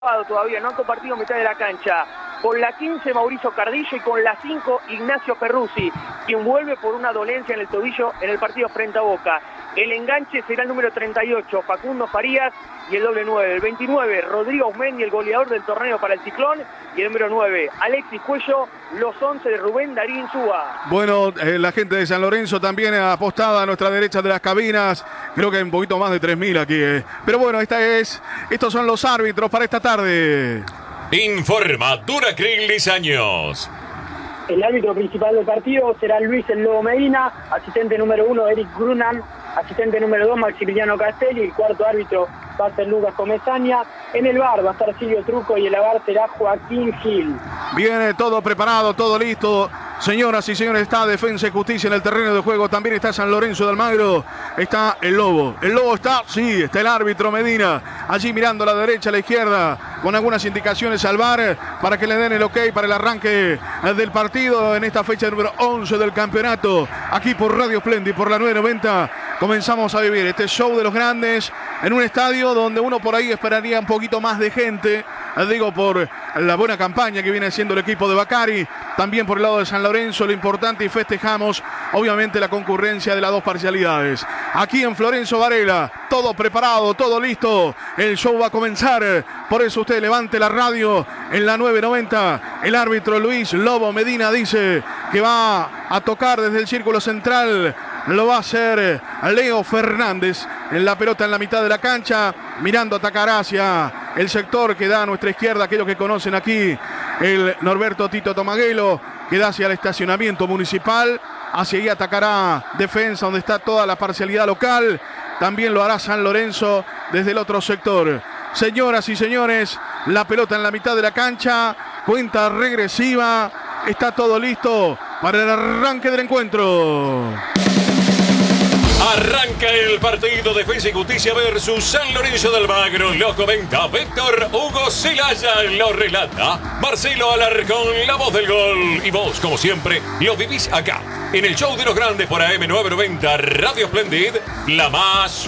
Todavía no han compartido mitad de la cancha. Con la 15 Mauricio Cardillo y con la 5 Ignacio Perruzzi, quien vuelve por una dolencia en el tobillo en el partido frente a Boca. El enganche será el número 38, Facundo Farías, y el doble 9. El 29, Rodrigo Osmendi, el goleador del torneo para el Ciclón, y el número 9, Alexis Cuello, los 11 de Rubén Darín Súa. Bueno, la gente de San Lorenzo también apostada a nuestra derecha de las cabinas. Creo que hay un poquito más de 3.000 aquí. Pero bueno, estos son los árbitros para esta tarde. Informa Duracril Lizaños. El árbitro principal del partido será Luis El Lobo Medina, asistente número 1 Eric Grunan, asistente número 2 Maximiliano Castelli, el cuarto árbitro va a ser Lucas Comesaña. En el VAR va a estar Silvio Truco y el VAR será Joaquín Gil. Viene todo preparado, todo listo. Señoras y señores, está Defensa y Justicia en el terreno de juego. También está San Lorenzo de Almagro. Está el Lobo. El Lobo está, sí, está el árbitro Medina. Allí mirando a la derecha, a la izquierda, con algunas indicaciones al VAR para que le den el ok para el arranque del partido en esta fecha número 11 del campeonato. Aquí por Radio Splendid, por la 990. Comenzamos a vivir este show de los grandes en un estadio donde uno por ahí esperaría un poquito más de gente. Digo, por la buena campaña que viene haciendo el equipo de Bacari. También por el lado de San Lorenzo, lo importante, y festejamos obviamente la concurrencia de las dos parcialidades. Aquí en Florencio Varela, todo preparado, todo listo. El show va a comenzar. Por eso usted levante la radio en la 990. El árbitro Luis Lobo Medina dice que va a tocar desde el círculo central. Lo va a hacer Leo Fernández. En la pelota en la mitad de la cancha, mirando a atacar hacia el sector que da a nuestra izquierda, aquellos que conocen aquí, el Norberto Tito Tomaguelo, que da hacia el estacionamiento municipal. Hacia ahí atacará Defensa, donde está toda la parcialidad local. También lo hará San Lorenzo desde el otro sector. Señoras y señores, la pelota en la mitad de la cancha, cuenta regresiva, está todo listo para el arranque del encuentro. Arranca el partido Defensa y Justicia versus San Lorenzo de Almagro. Lo comenta Víctor Hugo Celaya, lo relata Marcelo Alarcón, la voz del gol. Y vos, como siempre, lo vivís acá, en el show de los grandes por AM990, Radio Splendid, la más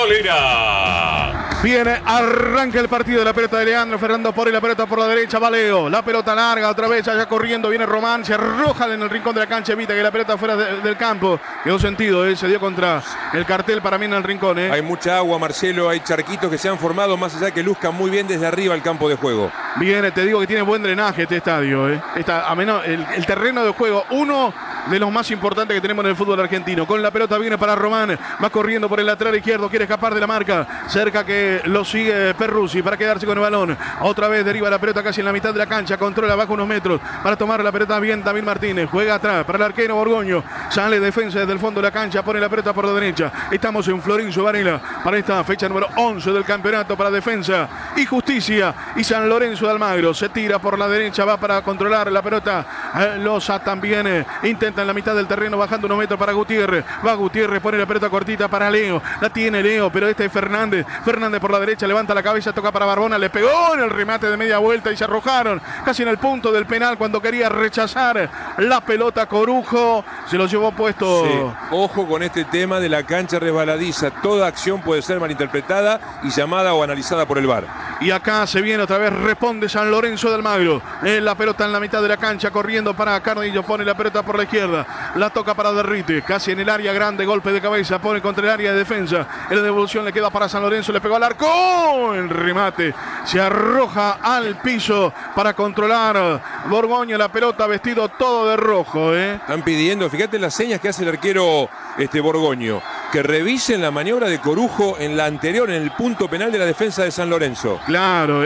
futbolera. Viene, arranca el partido de la pelota de Leandro Fernando Pori, la pelota por la derecha, va Leo, la pelota larga, otra vez allá corriendo, viene Román, se arroja en el rincón de la cancha, evita que la pelota fuera del campo, quedó sentido, se dio contra el cartel para mí en el rincón. Hay mucha agua, Marcelo, hay charquitos que se han formado, más allá que luzcan muy bien desde arriba el campo de juego. Viene, te digo que tiene buen drenaje este estadio, a menos el terreno de juego, uno de los más importantes que tenemos en el fútbol argentino. Con la pelota viene para Román, va corriendo por el lateral izquierdo, quiere escapar de la marca, cerca que lo sigue Perruzzi para quedarse con el balón. Otra vez deriva la pelota casi en la mitad de la cancha, controla bajo unos metros para tomar la pelota bien David Martínez, juega atrás para el arquero Borgoño, sale Defensa desde el fondo de la cancha, pone la pelota por la derecha. Estamos en Florencio Varela para esta fecha número 11 del campeonato para Defensa y Justicia, y San Lorenzo de Almagro se tira por la derecha, va para controlar la pelota. Loza también intenta en la mitad del terreno, bajando unos metros para Gutiérrez, va Gutiérrez, pone la pelota cortita para Leo, la tiene Leo, pero este es Fernández por la derecha, levanta la cabeza, toca para Barbona, le pegó en el remate de media vuelta y se arrojaron casi en el punto del penal cuando quería rechazar la pelota Corujo, se lo llevó puesto. Sí. Ojo con este tema de la cancha resbaladiza, toda acción puede ser malinterpretada y llamada o analizada por el VAR. Y acá se viene otra vez, responde San Lorenzo de Almagro, la pelota en la mitad de la cancha, corriendo para Cardillo, pone la pelota por la izquierda, la toca para Derrite, casi en el área grande, golpe de cabeza, pone contra el área de Defensa, en la devolución le queda para San Lorenzo, le pegó al arco, el remate, se arroja al piso para controlar Borgoño, la pelota, vestido todo de rojo. Están pidiendo, fíjate las señas que hace el arquero Borgoño, que revisen la maniobra de Corujo en la anterior, en el punto penal de la defensa de San Lorenzo. Claro,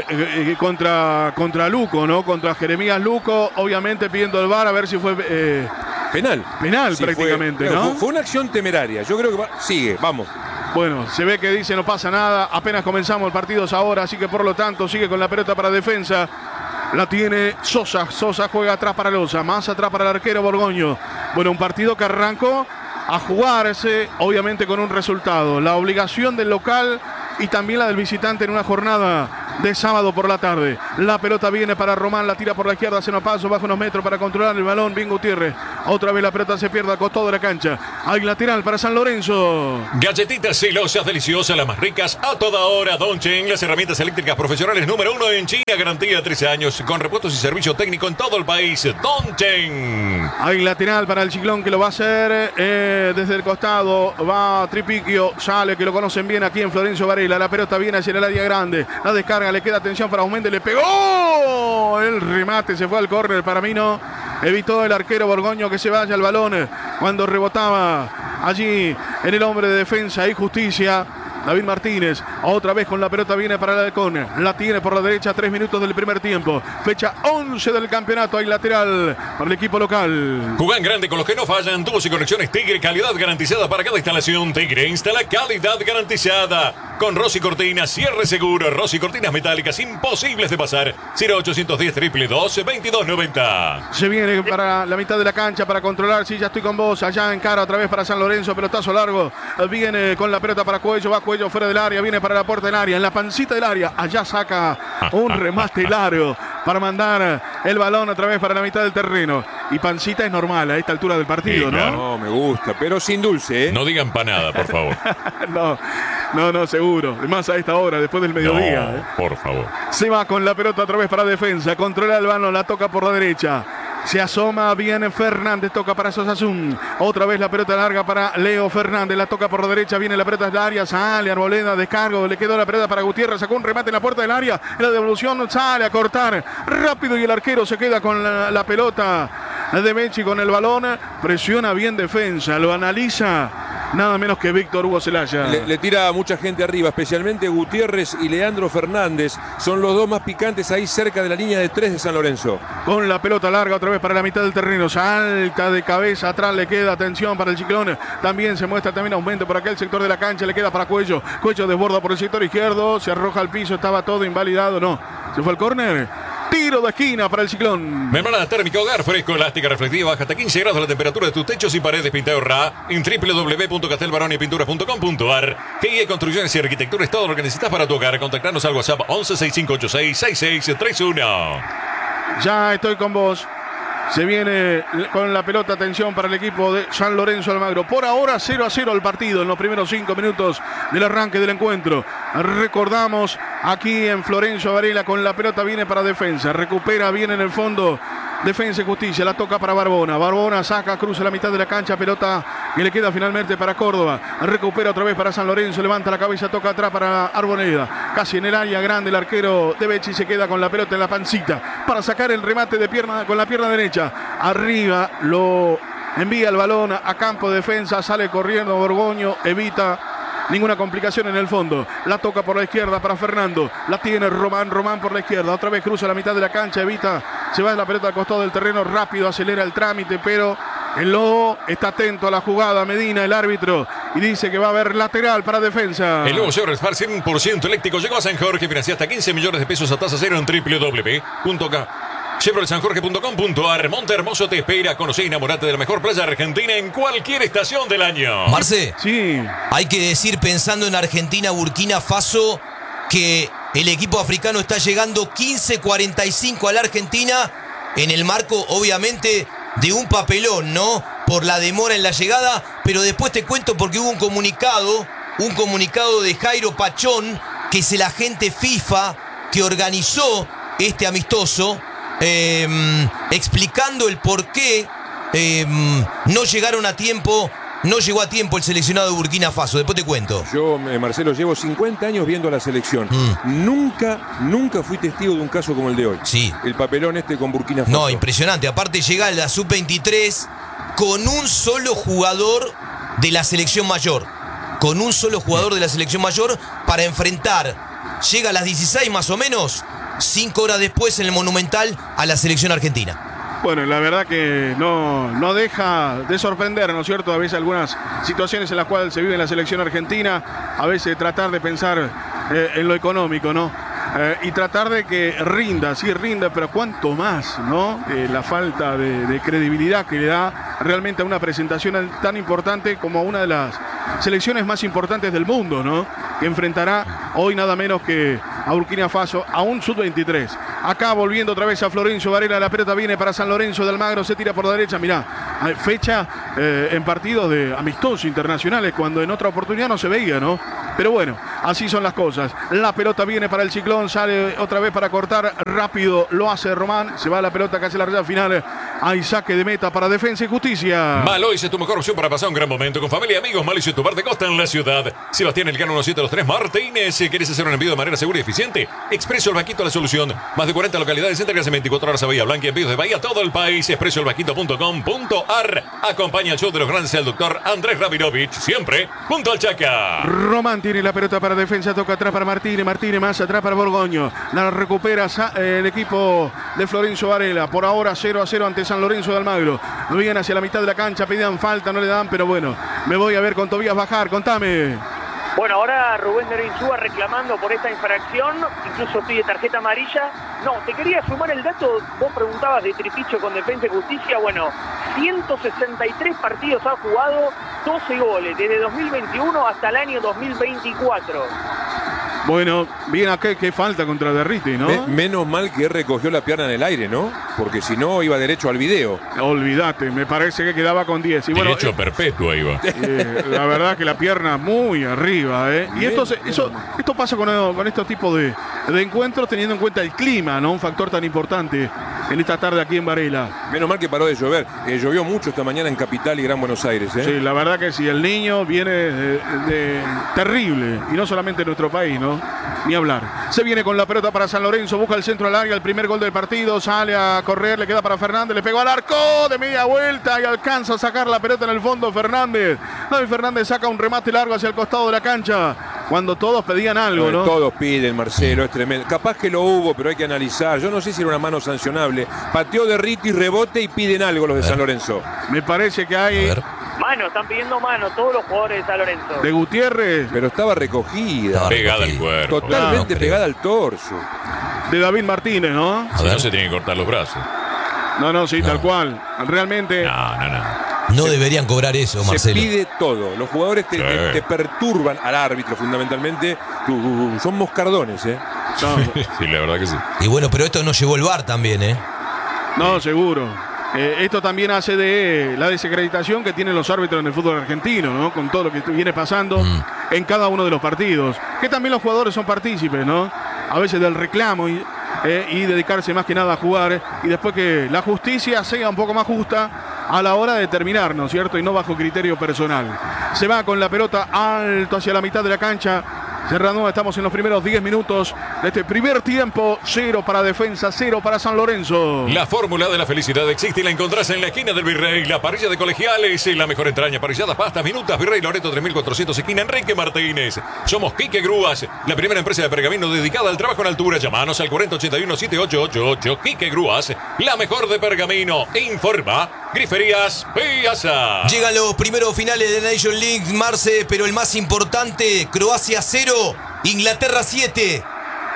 contra Luco, ¿no? Contra Jeremías Luco, obviamente pidiendo el VAR a ver si fue penal sí, prácticamente, ¿no? Fue una acción temeraria, yo creo que sigue, vamos. Bueno, se ve que dice no pasa nada, apenas comenzamos el partido ahora, así que por lo tanto sigue con la pelota para Defensa. La tiene Sosa juega atrás para Loza, más atrás para el arquero Borgoño. Bueno, un partido que arrancó a jugarse, obviamente con un resultado. La obligación del local y también la del visitante en una jornada de sábado por la tarde. La pelota viene para Román, la tira por la izquierda, hace unos pasos, baja unos metros para controlar el balón. Bien Gutiérrez. Otra vez la pelota se pierde al costado de la cancha. Hay lateral para San Lorenzo. Galletitas celosas, deliciosas, las más ricas a toda hora. Donchen, las herramientas eléctricas profesionales número 1 en China. Garantía 13 años con repuestos y servicio técnico en todo el país. Donchen. Hay lateral para el Ciclón que lo va a hacer desde el costado. Va Tripiquio, sale, que lo conocen bien aquí en Florencio Varela. La pelota viene hacia el área grande. La descarga, le queda atención para Aumente, le pegó. El remate se fue al córner, para mí no. Evitó el arquero Borgoño que se vaya el balón cuando rebotaba allí en el hombre de Defensa y Justicia. David Martínez, otra vez con la pelota, viene para el Halcón. La tiene por la derecha, 3 minutos del primer tiempo. Fecha 11 del campeonato. Hay lateral para el equipo local. Jugán grande con los que no fallan. Tubos y conexiones Tigre, calidad garantizada para cada instalación. Tigre instala calidad garantizada. Con Rossi Cortinas, cierre seguro. Rossi Cortinas metálicas imposibles de pasar. 0810 222 2290. Se viene para la mitad de la cancha para controlar. Sí, ya estoy con vos. Allá en cara otra vez para San Lorenzo. Pelotazo largo. Viene con la pelota para Cuello. Va Cuello fuera del área. Viene para la puerta del área. En la pancita del área. Allá saca un remate largo para mandar el balón otra vez para la mitad del terreno. Y pancita es normal a esta altura del partido, Sí, ¿no? No, me gusta, pero sin dulce, ¿eh? No digan empanada, por favor. No, seguro. Más a esta hora, después del mediodía. No, por favor. Se va con la pelota otra vez para Defensa. Controla el balón, la toca por la derecha. Se asoma bien Fernández, toca para Sosazún. Otra vez la pelota larga para Leo Fernández, la toca por la derecha, viene la pelota del área, sale Arboleda, descargo, le quedó la pelota para Gutiérrez, sacó un remate en la puerta del área, en la devolución sale a cortar rápido y el arquero se queda con la pelota de Mechi con el balón, presiona bien Defensa, lo analiza nada menos que Víctor Hugo Celaya. Le tira a mucha gente arriba, especialmente Gutiérrez y Leandro Fernández. Son los dos más picantes ahí cerca de la línea de 3 de San Lorenzo. Con la pelota larga otra vez para la mitad del terreno. Salta de cabeza atrás, le queda atención para el Ciclón. También se muestra también aumento por aquel sector de la cancha. Le queda para Cuello. Cuello desborda por el sector izquierdo. Se arroja al piso. Estaba todo invalidado. No. Se fue al córner. Tiro de esquina para el Ciclón. Membrana térmica hogar fresco, elástica, reflectiva, baja hasta 15 grados la temperatura de tus techos y paredes. Pintado Ra en www.castelbaroniapinturas.com.ar. GIE Construcciones y Arquitectura es todo lo que necesitas para tu hogar. Contactarnos al WhatsApp 11 6586 6631. Ya estoy con vos. Se viene con la pelota, atención para el equipo de San Lorenzo Almagro. Por ahora 0-0 el partido en los primeros 5 minutos del arranque del encuentro. Recordamos aquí en Florencio Varela con la pelota, viene para Defensa. Recupera bien en el fondo Defensa y Justicia, la toca para Barbona. Barbona saca, cruza la mitad de la cancha, pelota que le queda finalmente para Córdoba. Recupera otra vez para San Lorenzo, levanta la cabeza, toca atrás para Arboleda. Casi en el área grande el arquero de Becci se queda con la pelota en la pancita para sacar el remate de pierna con la pierna derecha. Arriba lo envía el balón a campo de Defensa, sale corriendo Borgoño, evita ninguna complicación en el fondo. La toca por la izquierda para Fernando. La tiene Román por la izquierda. Otra vez cruza la mitad de la cancha, evita. Se va la pelota al costado del terreno, rápido, acelera el trámite, pero el Lobo está atento a la jugada. Medina, el árbitro, y dice que va a haber lateral para Defensa. El nuevo Chevrolet Spark 100% eléctrico llegó a San Jorge. Financia hasta 15 millones de pesos a tasa cero en www.chevroletsanjorge.com.ar. Monte Hermoso te espera. Conoce y enamorate de la mejor playa argentina en cualquier estación del año. Marce, Sí, hay que decir, pensando en Argentina, Burkina Faso, que el equipo africano está llegando 15:45 a la Argentina en el marco, obviamente, de un papelón, ¿no? Por la demora en la llegada, pero después te cuento porque hubo un comunicado de Jairo Pachón, que es el agente FIFA que organizó este amistoso, explicando el por qué no llegó a tiempo el seleccionado de Burkina Faso. Después te cuento. Yo, Marcelo, llevo 50 años viendo a la selección. Nunca fui testigo de un caso como el de hoy. Sí. El papelón este con Burkina Faso. No, impresionante. Aparte llega la sub-23 con un solo jugador de la selección mayor. Para enfrentar. Llega a las 16 más o menos, 5 horas después en el Monumental, a la selección argentina. bueno, la verdad que no deja de sorprender, ¿no es cierto? A veces algunas situaciones en las cuales se vive en la selección argentina, a veces tratar de pensar en lo económico, ¿no? Y tratar de que rinda, sí rinda, pero cuánto más, ¿no? La falta de credibilidad que le da realmente a una presentación tan importante como una de las selecciones más importantes del mundo, ¿no? Que enfrentará hoy nada menos que a Burkina Faso, a un sub-23. Acá volviendo otra vez a Florencio Varela, la pelota viene para San Lorenzo de Almagro, se tira por la derecha, mirá, fecha en partidos de amistosos internacionales, cuando en otra oportunidad no se veía, ¿no? Pero bueno, así son las cosas. La pelota viene para el Ciclón, sale otra vez para cortar, rápido lo hace Román, se va la pelota casi a la raya final. Hay saque de meta para Defensa y Justicia. Malois es tu mejor opción para pasar un gran momento con familia y amigos. Malois es tu bar de costa en la ciudad. Sebastián Elcano 1723 Martínez. ¿Quieres hacer un envío de manera segura y eficiente? Expreso El Vaquito, la solución. Más de 40 localidades, entregas en 24 horas a Bahía Blanca y envíos de Bahía a todo el país. expresoelvaquito.com.ar. Acompaña el show de los grandes el doctor Andrés Rabinovich. Siempre junto al Chaca. Román tiene la pelota para Defensa, toca atrás para Martínez. Martínez más atrás para Borgoño. La recupera el equipo de Florencio Varela. Por ahora 0-0 ante San Lorenzo de Almagro. Vienen hacia la mitad de la cancha, pedían falta, no le dan, pero bueno, me voy a ver con Tobías Bajar, contame. Bueno, ahora Rubén Darío Insúa reclamando por esta infracción, incluso pide tarjeta amarilla. No, te quería sumar el dato, vos preguntabas de Tripicho con Defensa y Justicia. Bueno, 163 partidos ha jugado, 12 goles, desde 2021 hasta el año 2024. Bueno, bien acá, que falta contra Derriti, ¿no? Menos mal que recogió la pierna en el aire, ¿no? Porque si no iba derecho al video. Olvídate, me parece que quedaba con 10. Y bueno, derecho perpetuo iba. La verdad que la pierna muy arriba, ¿eh? Y esto pasa con estos tipos de encuentros, teniendo en cuenta el clima, ¿no? Un factor tan importante en esta tarde aquí en Varela. Menos mal que paró de llover. Llovió mucho esta mañana en Capital y Gran Buenos Aires, ¿eh? Sí, la verdad que sí, el niño viene terrible. Y no solamente en nuestro país, ¿no? Ni hablar. Se viene con la pelota para San Lorenzo, busca el centro al área, el primer gol del partido, sale a correr, le queda para Fernández, le pegó al arco de media vuelta y alcanza a sacar la pelota en el fondo Fernández. David Fernández saca un remate largo hacia el costado de la cancha, cuando todos pedían algo, ¿no? Todos piden, Marcelo, es tremendo. Capaz que lo hubo, pero hay que analizar. Yo no sé si era una mano sancionable. Pateó Derriti, rebote y piden algo los de San Lorenzo. Me parece que hay... Mano, están pidiendo mano todos los jugadores de San Lorenzo. De Gutiérrez. Pero estaba recogida. Pegada al cuerpo. Totalmente pegada al torso. De David Martínez, ¿no? Si no se tienen que cortar los brazos. No, sí, tal cual. Realmente... No deberían cobrar eso, Marcelo. Se pide todo. Los jugadores te perturban al árbitro, fundamentalmente. Son moscardones, ¿eh? No. Sí, la verdad que sí. Y bueno, pero esto no llevó el VAR también, ¿eh? No, seguro. Esto también hace de la desacreditación que tienen los árbitros en el fútbol argentino, ¿no? Con todo lo que viene pasando en cada uno de los partidos. Que también los jugadores son partícipes, ¿no? A veces del reclamo y dedicarse más que nada a jugar. Y después que la justicia sea un poco más justa a la hora de terminar, ¿no es cierto? Y no bajo criterio personal. Se va con la pelota alto hacia la mitad de la cancha. Cerrando, estamos en los primeros 10 minutos de este primer tiempo. 0 para Defensa, 0 para San Lorenzo. La fórmula de la felicidad existe y la encontrás en la esquina del Virrey. La parrilla de Colegiales, la mejor entraña, parrilladas, pastas, minutas. Virrey Loreto 3400, esquina Enrique Martínez. Somos Quique Grúas, la primera empresa de pergamino dedicada al trabajo en altura. Llamanos al 4081-7888. Quique Grúas, la mejor de pergamino. Informa Griferías Piazza. Llegan los primeros finales de Nation League, Marce, pero el más importante, Croacia 0, Inglaterra 7.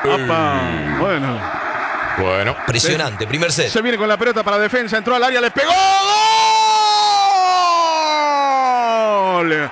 Bueno. Impresionante, primer set. Se viene con la pelota para Defensa, entró al área, le pegó. ¡Gol! ¡Gol!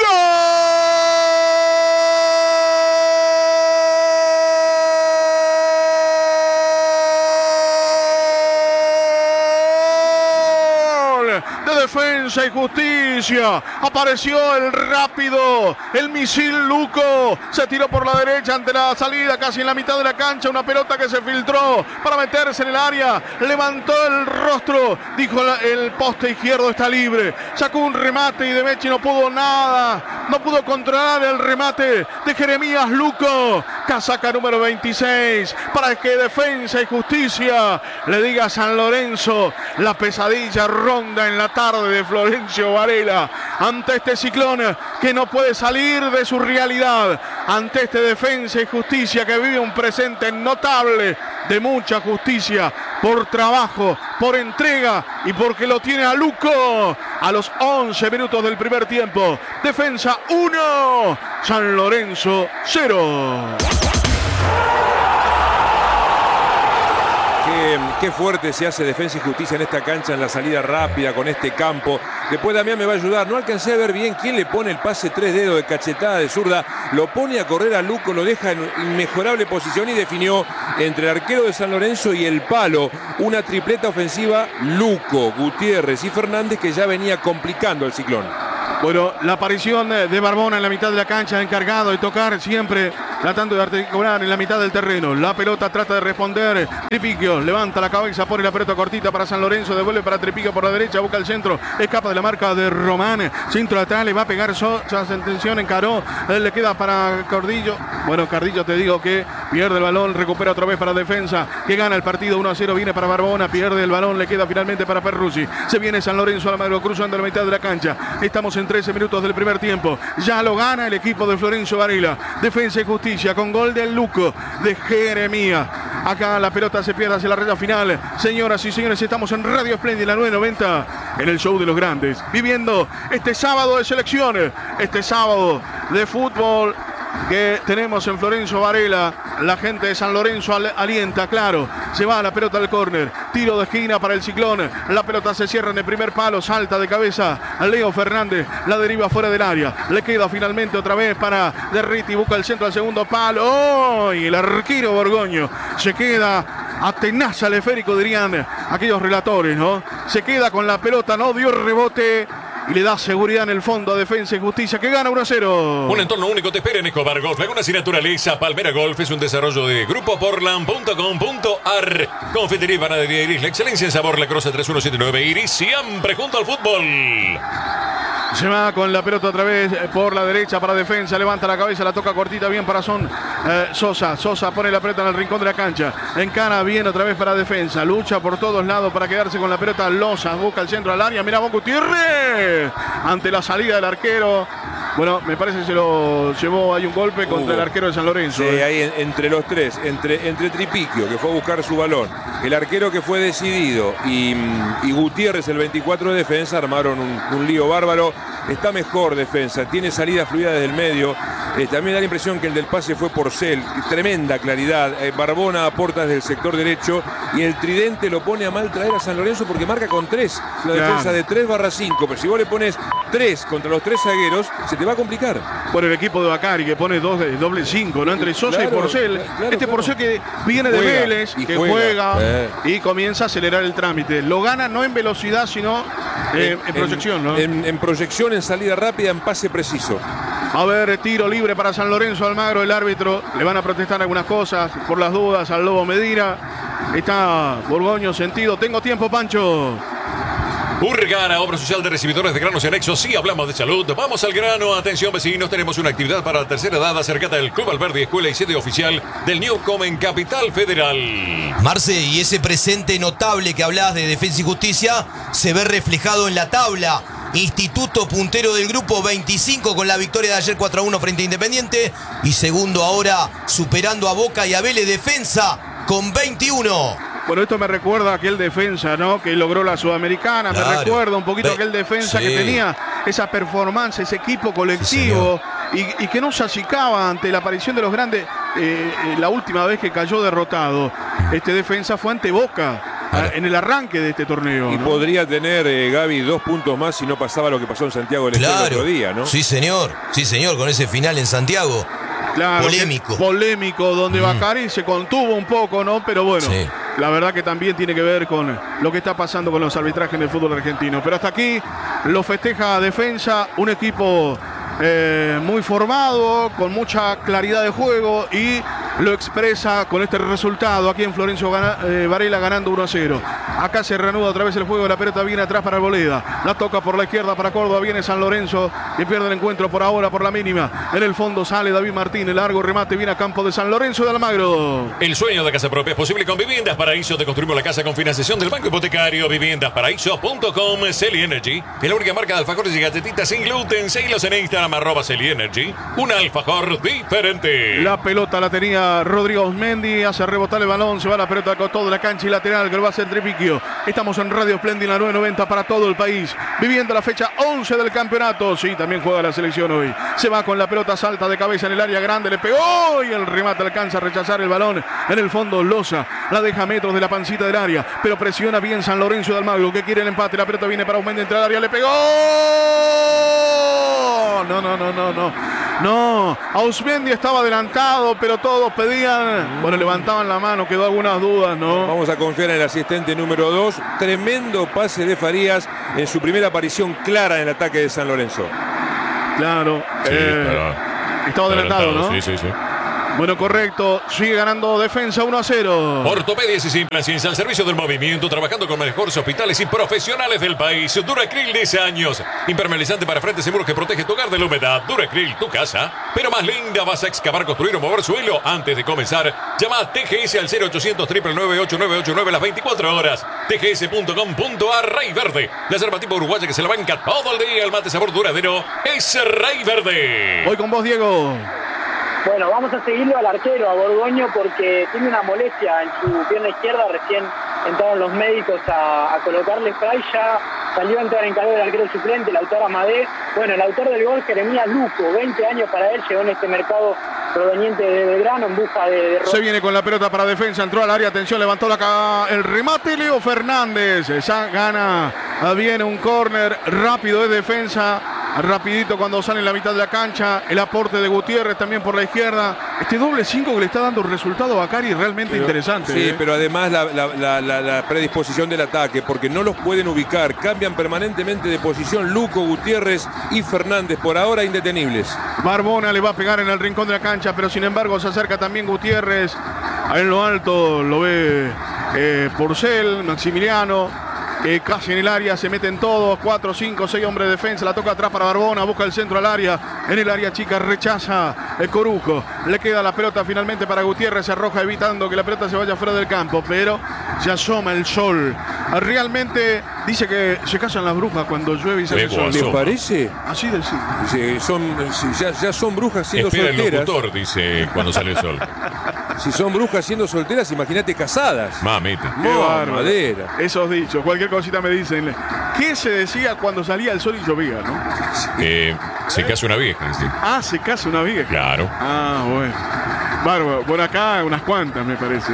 Defensa y Justicia. Apareció el rápido, el misil Luco. Se tiró por la derecha ante la salida, casi en la mitad de la cancha. Una pelota que se filtró para meterse en el área. Levantó el rostro. Dijo el poste izquierdo está libre. Sacó un remate y De Mechi no pudo nada. No pudo controlar el remate de Jeremías Luco. Casaca número 26. Para que Defensa y Justicia le diga a San Lorenzo: la pesadilla ronda en la tarde de Florencio Varela, ante este Ciclón que no puede salir de su realidad, ante este Defensa y Justicia que vive un presente notable de mucha justicia, por trabajo, por entrega y porque lo tiene a Luco. A los 11 minutos del primer tiempo, Defensa 1, San Lorenzo 0. Qué qué fuerte se hace Defensa y Justicia en esta cancha, en la salida rápida, con este campo. Después Damián me va a ayudar. No alcancé a ver bien quién le pone el pase 3 dedos de cachetada de zurda. Lo pone a correr a Luco, lo deja en inmejorable posición y definió entre el arquero de San Lorenzo y el palo. Una tripleta ofensiva, Luco, Gutiérrez y Fernández, que ya venía complicando el Ciclón. Bueno, la aparición de Barbona en la mitad de la cancha, encargado de tocar siempre, tratando de articular en la mitad del terreno. La pelota trata de responder. Tripiquio levanta la cabeza, pone la pelota cortita para San Lorenzo, devuelve para Tripiquio por la derecha, busca el centro, escapa de la marca de Román. Centro atrás, le va a pegar Sosa, sentención, encaró, le queda para Cardillo. Bueno, Cardillo, te digo que pierde el balón, recupera otra vez para Defensa, que gana el partido 1-0, viene para Barbona, pierde el balón, le queda finalmente para Perruzzi. Se viene San Lorenzo Almagro cruzando la mitad de la cancha. Estamos en 13 minutos del primer tiempo. Ya lo gana el equipo de Florencio Varela. Defensa y Justicia con gol del Luco, de Jeremías. Acá la pelota se pierde hacia la raya final. Señoras y señores, estamos en Radio Espléndida 990, en el show de los grandes, viviendo este sábado de selecciones, este sábado de fútbol que tenemos en Florencio Varela. La gente de San Lorenzo alienta, claro. Se va la pelota al córner. Tiro de esquina para el Ciclón. La pelota se cierra en el primer palo. Salta de cabeza a Leo Fernández. La deriva fuera del área. Le queda finalmente otra vez para Derriti. Busca el centro al segundo palo. ¡Oh! Y el arquero Borgoño se queda atenaza al esférico, dirían aquellos relatores, ¿no? Se queda con la pelota, no dio rebote. Y le da seguridad en el fondo a Defensa y Justicia, que gana 1-0. Un entorno único te espera en Escobar Golf. Lagunas y Naturaleza. Palmera Golf es un desarrollo de grupoportland.com.ar. Confitería y panadería Iris. La excelencia en sabor. La Croce 3179 Iris. Siempre junto al fútbol. Se va con la pelota otra vez por la derecha para Defensa. Levanta la cabeza, la toca cortita bien para Sosa. Sosa pone la pelota en el rincón de la cancha. Encara bien otra vez para Defensa. Lucha por todos lados para quedarse con la pelota. Loza busca el centro al área. Mira Bon Gutiérrez. Ante la salida del arquero. Bueno, me parece que se lo llevó. Hay un golpe contra el arquero de San Lorenzo. Sí, ahí entre los tres. Entre Tripiquio, que fue a buscar su balón. El arquero que fue decidido. Y Gutiérrez, el 24 de Defensa. Armaron un lío bárbaro. Está mejor Defensa, tiene salida fluida desde el medio. También da la impresión que el del pase fue Porcel. Tremenda claridad. Barbona aporta desde el sector derecho. Y el tridente lo pone a mal traer a San Lorenzo porque marca con 3. La defensa de 3/5. Pero si vos le pones 3 contra los 3 zagueros, se te va a complicar. Por el equipo de Bacari, que pone doble 5, ¿no? Entre Sosa y Porcel. Porcel que viene de Vélez, que juega y comienza a acelerar el trámite. Lo gana no en velocidad, sino en proyección, ¿no? En proyección, en salida rápida, en pase preciso. A ver, tiro libre para San Lorenzo Almagro. El árbitro le van a protestar algunas cosas por las dudas al Lobo Medina. Está Borgoño sentido. Tengo tiempo, Pancho. Urgana, obra social de recibidores de granos y anexos. Sí, hablamos de salud. Vamos al grano. Atención, vecinos. Tenemos una actividad para la tercera edad acercada del Club Alberdi, escuela y sede oficial del Newcom en Capital Federal. Marce, y ese presente notable que hablabas de Defensa y Justicia se ve reflejado en la tabla. Instituto puntero del grupo, 25 con la victoria de ayer 4-1 frente a Independiente. Y segundo ahora superando a Boca y a Vélez. Defensa con 21. Bueno, esto me recuerda a aquel Defensa, ¿no? Que logró la Sudamericana. Claro. Me recuerda un poquito a aquel Defensa que tenía esa performance, ese equipo colectivo y que no se achicaba ante la aparición de los grandes. La última vez que cayó derrotado, este Defensa fue ante Boca. En el arranque de este torneo. Y ¿no? Podría tener, Gaby, 2 puntos más si no pasaba lo que pasó en Santiago del Estero el otro día, ¿no? Sí, señor, con ese final en Santiago. Claro, polémico, donde Bacari se contuvo un poco, ¿no? Pero bueno, la verdad que también tiene que ver con lo que está pasando con los arbitrajes en el fútbol argentino. Pero hasta aquí lo festeja Defensa, un equipo muy formado, con mucha claridad de juego y lo expresa con este resultado aquí en Florencio Varela ganando 1-0. Acá se reanuda otra vez el juego, la pelota viene atrás para Arboleda, la toca por la izquierda para Córdoba, viene San Lorenzo que pierde el encuentro por ahora por la mínima. En el fondo sale David Martín, el largo remate viene a campo de San Lorenzo de Almagro. El sueño de casa propia es posible con Viviendas Paraíso. Te construimos la casa con financiación del Banco Hipotecario. Viviendasparaíso.com. Celi Energy es la única marca de alfajores y galletitas sin gluten. Seguilos en Instagram @CeliEnergy. Un alfajor diferente. La pelota la tenía para Rodrigo Osmendi, hace rebotar el balón, se va la pelota al costado de la cancha y lateral que lo va a hacer Tripiquio. Estamos en Radio Splendid, la 990 para todo el país, viviendo la fecha 11 del campeonato. Sí, también juega la selección hoy. Se va con la pelota, salta de cabeza en el área grande, le pegó y el remate alcanza a rechazar el balón en el fondo. Loza la deja a metros de la pancita del área, pero presiona bien San Lorenzo de Almagro, que quiere el empate. La pelota viene para Osmendi, entra al área, le pegó. No, Ausmendi estaba adelantado, pero todos pedían, bueno, levantaban la mano, quedó algunas dudas, ¿no? Vamos a confiar en el asistente número 2. Tremendo pase de Farías en su primera aparición clara en el ataque de San Lorenzo. Claro, Sí, estaba adelantado, ¿no? Sí. Bueno, correcto, sigue ganando Defensa 1-0. Ortopedias y Simples al servicio del movimiento, trabajando con los mejores hospitales y profesionales del país. Duracril 10 años, impermeabilizante para frentes seguros que protege tu hogar de la humedad. Duracril, tu casa, pero más linda. Vas a excavar, construir o mover suelo. Antes de comenzar, llama a TGS al 0800 999 8989 las 24 horas. tgs.com.ar. Rey Verde, la yerba tipo uruguaya que se la banca todo el día. El mate sabor duradero es Rey Verde. Voy con vos, Diego. Bueno, vamos a seguirlo al arquero, a Borgoño, porque tiene una molestia en su pierna izquierda. Recién entraron los médicos a colocarle spray. Ya salió a entrar en calor el arquero suplente, el autor Amadé. Bueno, el autor del gol, Jeremías Luco, 20 años para él, llegó en este mercado proveniente de Belgrano en busca de... Se viene con la pelota para Defensa, entró al área, atención, levantó el remate Leo Fernández. Ya gana, viene un córner rápido de Defensa. Rapidito cuando sale en la mitad de la cancha, el aporte de Gutiérrez también por la izquierda. Este doble 5 que le está dando un resultado a Bacari realmente interesante. Sí, pero además la predisposición del ataque, porque no los pueden ubicar, cambian permanentemente de posición Luco, Gutiérrez y Fernández, por ahora indetenibles. Barbona le va a pegar en el rincón de la cancha, pero sin embargo se acerca también Gutiérrez. En lo alto lo ve Porcel, Maximiliano. Casi en el área, se meten todos, 4, 5, 6 hombres de defensa, la toca atrás para Barbona, busca el centro al área, en el área chica rechaza el Corujo, le queda la pelota finalmente para Gutiérrez, se arroja evitando que la pelota se vaya fuera del campo, pero se asoma el sol. Realmente dice que se casan las brujas cuando llueve y sale el sol. ¿Te parece? Así del sí. Ya son brujas siendo Espera solteras. el locutor, dice cuando sale el sol. Si son brujas siendo solteras, imagínate casadas. Mamita. Qué bárbaro. Madera. Esos dichos, cualquier cosita me dicen. ¿Qué se decía cuando salía el sol y llovía, no? Se casa una vieja, sí. Ah, se casa una vieja. Claro. Ah, bueno. Bárbaro. Por acá unas cuantas, me parece.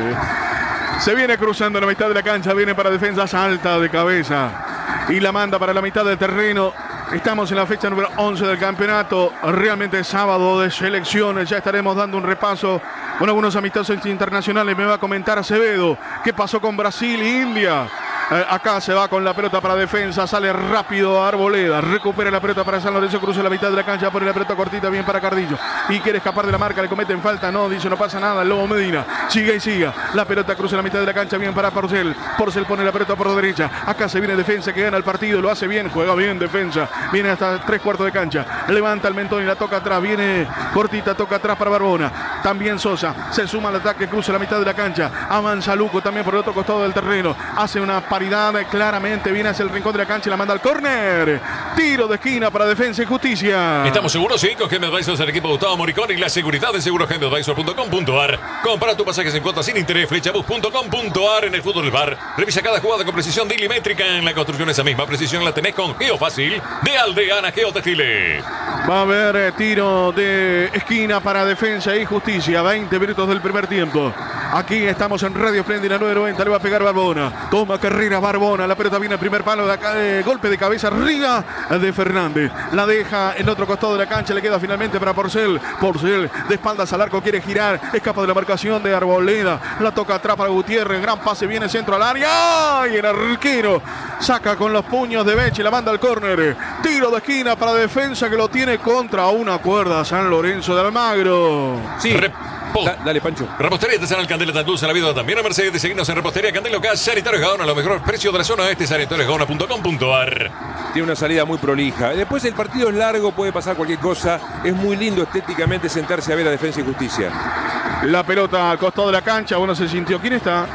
Se viene cruzando la mitad de la cancha, viene para Defensa, salta de cabeza y la manda para la mitad del terreno. Estamos en la fecha número 11 del campeonato, realmente sábado de selecciones, ya estaremos dando un repaso con algunos amistosos internacionales. Me va a comentar Acevedo qué pasó con Brasil e India. Acá se va con la pelota para Defensa, sale rápido Arboleda, recupera la pelota para San Lorenzo, cruza la mitad de la cancha, pone la pelota cortita bien para Cardillo y quiere escapar de la marca, le cometen falta, no, dice no pasa nada, el Lobo Medina, sigue y siga, la pelota cruza la mitad de la cancha, bien para Porcel, Porcel pone la pelota por derecha, acá se viene Defensa que gana el partido, lo hace bien, juega bien Defensa, viene hasta 3/4 de cancha, levanta el mentón y la toca atrás, viene cortita, toca atrás para Barbona, también Sosa, se suma al ataque, cruza la mitad de la cancha, avanza Luco también por el otro costado del terreno, hace una paridad claramente, viene hacia el rincón de la cancha y la manda al córner. Tiro de esquina para Defensa y Justicia. Estamos seguros, sí, con Henry Advisors, el equipo de Gustavo Moricón y la seguridad de segurohenryadvisors.com.ar. Compara tu pasajes en cuotas sin interés, flechabus.com.ar. En el fútbol del bar, revisa cada jugada con precisión milimétrica. En la construcción esa misma precisión la tenés con Geofácil de Aldeana Geotextiles. Va a haber tiro de esquina para Defensa y Justicia. 20 minutos del primer tiempo. Aquí estamos en Radio Splendid, la 990. Le va a pegar Barbona. Toma carrera Barbona. La pelota viene al primer palo. De acá, golpe de cabeza arriba de Fernández. La deja en otro costado de la cancha. Le queda finalmente para Porcel. Porcel de espaldas al arco. Quiere girar. Escapa de la marcación de Arboleda. La toca atrás para Gutiérrez. Gran pase. Viene centro al área. Y el arquero saca con los puños de Beche. La manda al córner. Tiro de esquina para Defensa que lo tiene contra una cuerda. San Lorenzo de Almagro. Sí. Dale, Pancho. Repostería Artesanal Candela tan dulce la vida también a Mercedes. Seguirnos en Repostería Candela Local, Sanitarios Gaona, a los mejores precios de la zona este, sanitariosgaona.com.ar. Tiene una salida muy prolija. Después el partido es largo, puede pasar cualquier cosa. Es muy lindo estéticamente sentarse a ver a Defensa y Justicia. La pelota al costado de la cancha, bueno, se sintió. ¿Quién está?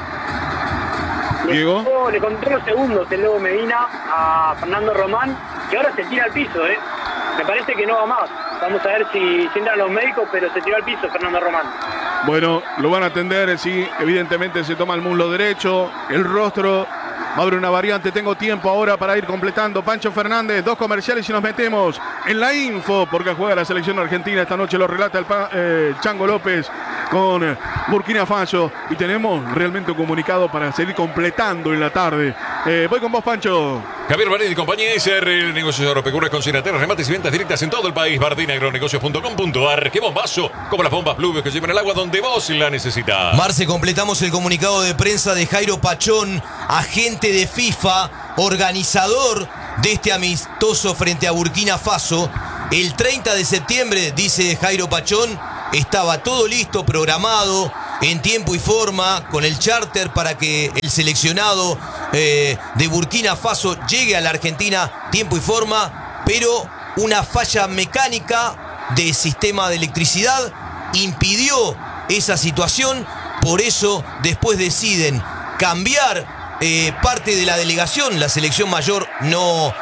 Diego. Le contó los segundos el Lobo Medina a Fernando Román, que ahora se tira al piso, Me parece que no va más. Vamos a ver si entran los médicos, pero se tiró al piso Fernando Román. Bueno, lo van a atender, sí, evidentemente se toma el muslo derecho, el rostro. Abre una variante, tengo tiempo ahora para ir completando. Pancho Fernández, 2 comerciales y nos metemos en la info, porque juega la selección argentina esta noche, lo relata el Chango López con Burkina Faso. Y tenemos realmente un comunicado para seguir completando en la tarde. Voy con vos, Pancho. Javier Marín y compañía, SR Negocios Agropecuarios con Sinaterra, remates y ventas directas en todo el país. Bardinagronegocios.com.ar. ¡Qué bombazo! Como las bombas Blues que llevan el agua donde vos la necesitas. Marce, completamos el comunicado de prensa de Jairo Pachón, agente de FIFA, organizador de este amistoso frente a Burkina Faso. El 30 de septiembre, dice Jairo Pachón, estaba todo listo, programado, en tiempo y forma, con el charter para que el seleccionado de Burkina Faso llegue a la Argentina, tiempo y forma, pero una falla mecánica de sistema de electricidad impidió esa situación. Por eso después deciden cambiar parte de la delegación. La selección mayor no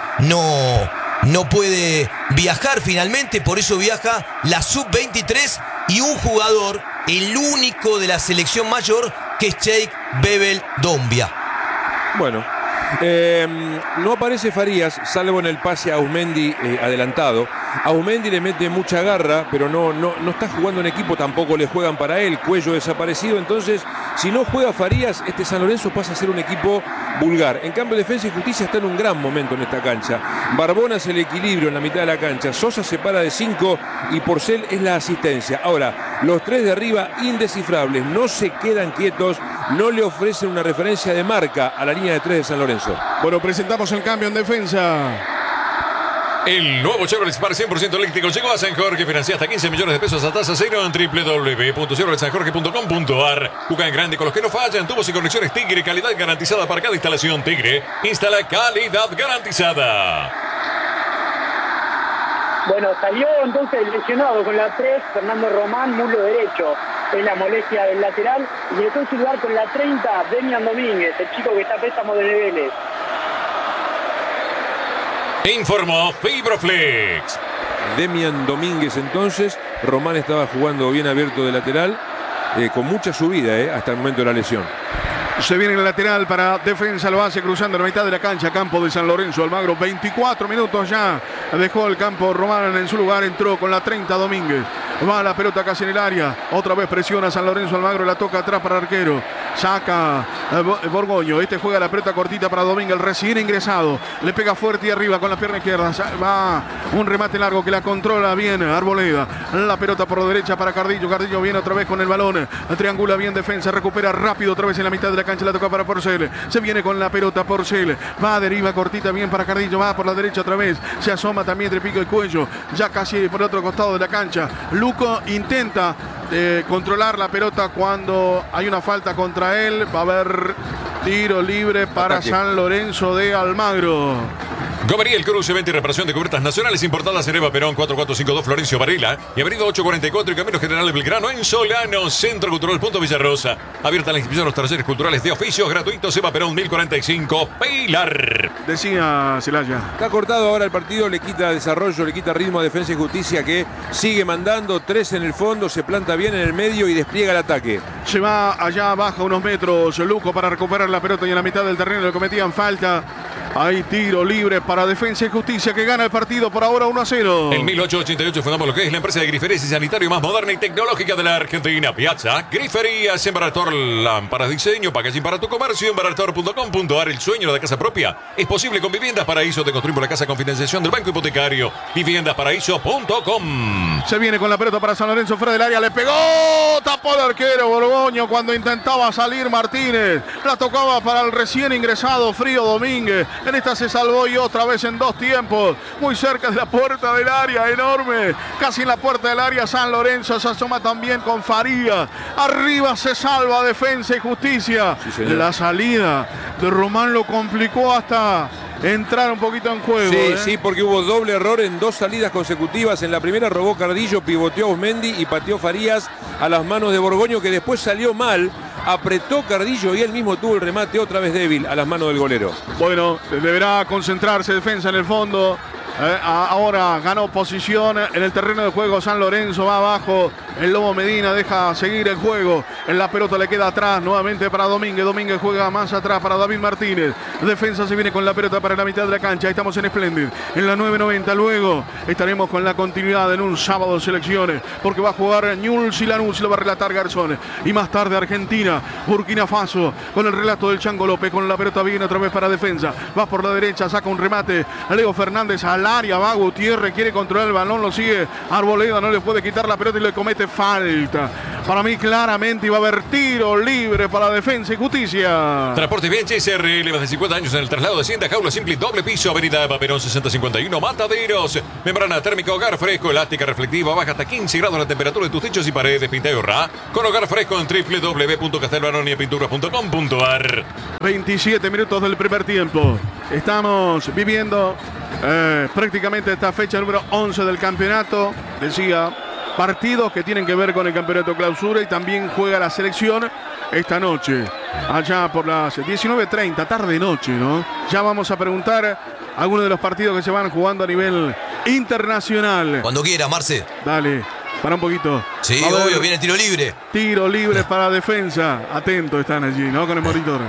puede viajar finalmente, por eso viaja la sub-23 y un jugador, el único de la selección mayor, que es Cheikh Bebel Doumbia. Bueno, no aparece Farías, salvo en el pase a Auzmendi adelantado. Auzmendi le mete mucha garra, pero no está jugando en equipo, tampoco le juegan para él. Cuello desaparecido, entonces si no juega Farías, este San Lorenzo pasa a ser un equipo vulgar. En cambio, Defensa y Justicia está en un gran momento en esta cancha. Barbona es el equilibrio en la mitad de la cancha, Sosa se para de 5 y Porcel es la asistencia. Ahora, los 3 de arriba indescifrables, no se quedan quietos, no le ofrecen una referencia de marca a la línea de 3 de San Lorenzo. Bueno, presentamos el cambio en defensa. El nuevo Chevrolet Spark 100% eléctrico llegó a San Jorge. Financia hasta 15 millones de pesos a tasa cero en www.chevroletsanjorge.com.ar. Juega en grande con los que no fallan. Tubos y conexiones Tigre. Calidad garantizada para cada instalación. Tigre instala calidad garantizada. Bueno, salió entonces lesionado con la 3, Fernando Román, muslo derecho. Es la molestia del lateral. Y le tocó jugar con la 30, Demian Domínguez, el chico que está a préstamo de Vélez. Informó Fibroflex. Demian Domínguez entonces. Román estaba jugando bien abierto de lateral, con mucha subida hasta el momento de la lesión. Se viene el lateral para defensa, lo hace cruzando la mitad de la cancha, campo de San Lorenzo. Almagro, 24 minutos ya. Dejó el campo Román en su lugar, entró con la 30 Domínguez. Va la pelota casi en el área. Otra vez presiona San Lorenzo. Almagro la toca atrás para arquero. Saca Borgoño. Este juega la pelota cortita para Domínguez, recién ingresado. Le pega fuerte y arriba con la pierna izquierda. Va un remate largo que la controla bien Arboleda. La pelota por la derecha para Cardillo. Cardillo viene otra vez con el balón. Triangula bien defensa. Recupera rápido otra vez en la mitad de la cancha. La toca para Porcel. Se viene con la pelota Porcel. Va a deriva cortita bien para Cardillo. Va por la derecha otra vez. Se asoma también entre pico y cuello. Ya casi por el otro costado de la cancha. Luco intenta controlar la pelota cuando hay una falta contra él. Va a haber tiro libre para ataque. San Lorenzo de Almagro. Gomería El Cruce, venta y reparación de cubiertas nacionales importadas en Eva Perón 4452 Florencio Varela y Avenida 844 y Camino General de Belgrano en Solano, Centro Cultural Punto Villarrosa. Abierta la inscripción a los talleres culturales de oficios gratuitos. Eva Perón 1045 Pilar. Decía Celaya. Está cortado ahora el partido, le quita desarrollo, le quita ritmo a Defensa y Justicia, que sigue mandando 3 en el fondo, se planta bien en el medio y despliega el ataque. Se va allá abajo unos metros Luco para recuperar la pelota y en la mitad del terreno le cometían falta. Hay tiro libre para Defensa y Justicia que gana el partido por ahora 1-0. En 1888 fundamos lo que es la empresa de griferías y sanitario más moderna y tecnológica de la Argentina. Piazza Griferías, Embarator, lámparas, diseño, packaging para tu comercio, embarator.com.ar. El sueño de casa propia es posible con Viviendas Paraíso. Te construimos la casa con financiación del Banco Hipotecario. Viviendasparaíso.com. Se viene con la pelota para San Lorenzo fuera del área. Le pegó. Tapó el arquero Borgoño cuando intentaba salir Martínez. La tocaba para el recién ingresado Frío Domínguez. En esta se salvó y otra vez en 2 tiempos. Muy cerca de la puerta del área. Enorme. Casi en la puerta del área San Lorenzo. Se asoma también con Farías. Arriba se salva Defensa y Justicia. Sí, la salida de Román lo complicó hasta entrar un poquito en juego. Sí, porque hubo doble error en 2 salidas consecutivas. En la primera robó Cardillo, pivoteó Auzmendi y pateó Farías a las manos de Borgoño, que después salió mal. Apretó Cardillo y él mismo tuvo el remate otra vez débil a las manos del golero. Bueno, deberá concentrarse Defensa en el fondo. Ahora ganó posición en el terreno de juego San Lorenzo, va abajo. El Lobo Medina deja seguir el juego. En la pelota le queda atrás nuevamente para Domínguez. Domínguez juega más atrás para David Martínez. Defensa se viene con la pelota para la mitad de la cancha. Estamos en Splendid, en la 9:90. Luego estaremos con la continuidad en un sábado de selecciones, porque va a jugar Newell's y Lanús, lo va a relatar Garzón. Y más tarde Argentina, Burkina Faso, con el relato del Chango López. Con la pelota viene otra vez para defensa. Va por la derecha, saca un remate. Leo Fernández al área, va Gutiérrez, quiere controlar el balón, lo sigue Arboleda, no le puede quitar la pelota y le comete falta. Para mí claramente iba a haber tiro libre para Defensa y Justicia. Transporte Bien SRL, más de 50 años en el traslado de Hacienda, jaula simple y doble piso, avenida Paperón 6051, Mataderos. Membrana térmica, hogar fresco, elástica, reflectiva, baja hasta 15 grados la temperatura de tus techos y paredes, pinta y ahorra. Con hogar fresco en www.castelbanoniapinturas.com.ar. 27 minutos del primer tiempo. Estamos viviendo prácticamente esta fecha número 11 del campeonato. Decía, partidos que tienen que ver con el campeonato clausura, y también juega la selección esta noche, allá por las 19:30, tarde-noche, ¿no? Ya vamos a preguntar algunos de los partidos que se van jugando a nivel internacional. Cuando quiera, Marce. Dale, para un poquito. Sí, obvio, viene tiro libre. Tiro libre para Defensa. Atentos están allí, ¿no? Con el monitor.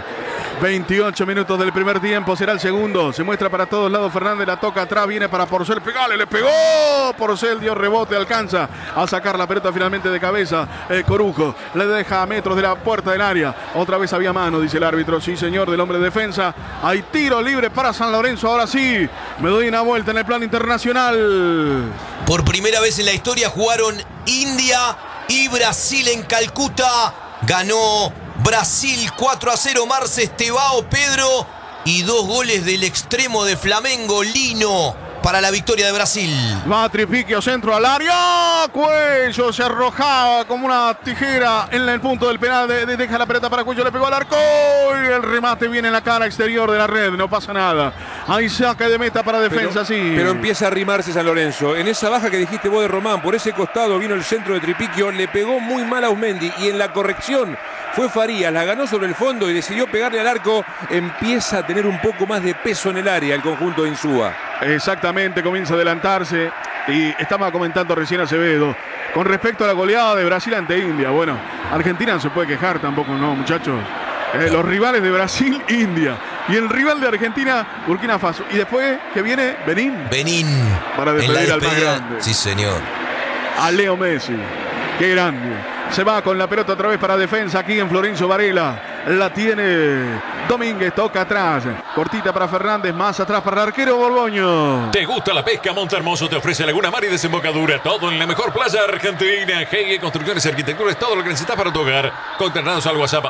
28 minutos del primer tiempo, será el segundo. Se muestra para todos lados Fernández, la toca atrás, viene para Porcel, pegale, le pegó. Porcel dio rebote, alcanza a sacar la pelota finalmente de cabeza. Corujo le deja a metros de la puerta del área. Otra vez había mano, dice el árbitro. Sí, señor, del hombre de Defensa. Hay tiro libre para San Lorenzo. Ahora sí, me doy una vuelta en el plano internacional. Por primera vez en la historia jugaron India y Brasil en Calcuta. Ganó Brasil 4-0, Marce, Estevao, Pedro, y 2 goles del extremo de Flamengo, Lino, para la victoria de Brasil. Va Tripiquio, centro al área. Cuello se arrojaba como una tijera en el punto del penal. Deja la pelota para Cuello, le pegó al arco. Y el remate viene en la cara exterior de la red. No pasa nada. Hay saque de meta para Defensa, sí. Pero empieza a arrimarse San Lorenzo. En esa baja que dijiste vos de Román, por ese costado vino el centro de Tripiquio. Le pegó muy mal a Ausmendi. Y en la corrección fue Farías, la ganó sobre el fondo y decidió pegarle al arco. Empieza a tener un poco más de peso en el área el conjunto de Insúa. Exactamente, comienza a adelantarse. Y estaba comentando recién Acevedo con respecto a la goleada de Brasil ante India. Bueno, Argentina no se puede quejar tampoco, ¿no, muchachos? Los rivales de Brasil, India. Y el rival de Argentina, Burkina Faso. Y después, que viene? Benín. Para despedir al más grande. Sí, señor. A Leo Messi. Qué grande. Se va con la pelota otra vez para Defensa aquí en Florencio Varela. La tiene Domínguez, toca atrás. Cortita para Fernández, más atrás para el arquero Borgoño. ¿Te gusta la pesca? Montehermoso te ofrece Laguna Mar y Desembocadura. Todo en la mejor playa argentina. GG Construcciones y Arquitectura es todo lo que necesitas para tu hogar. Contratados al WhatsApp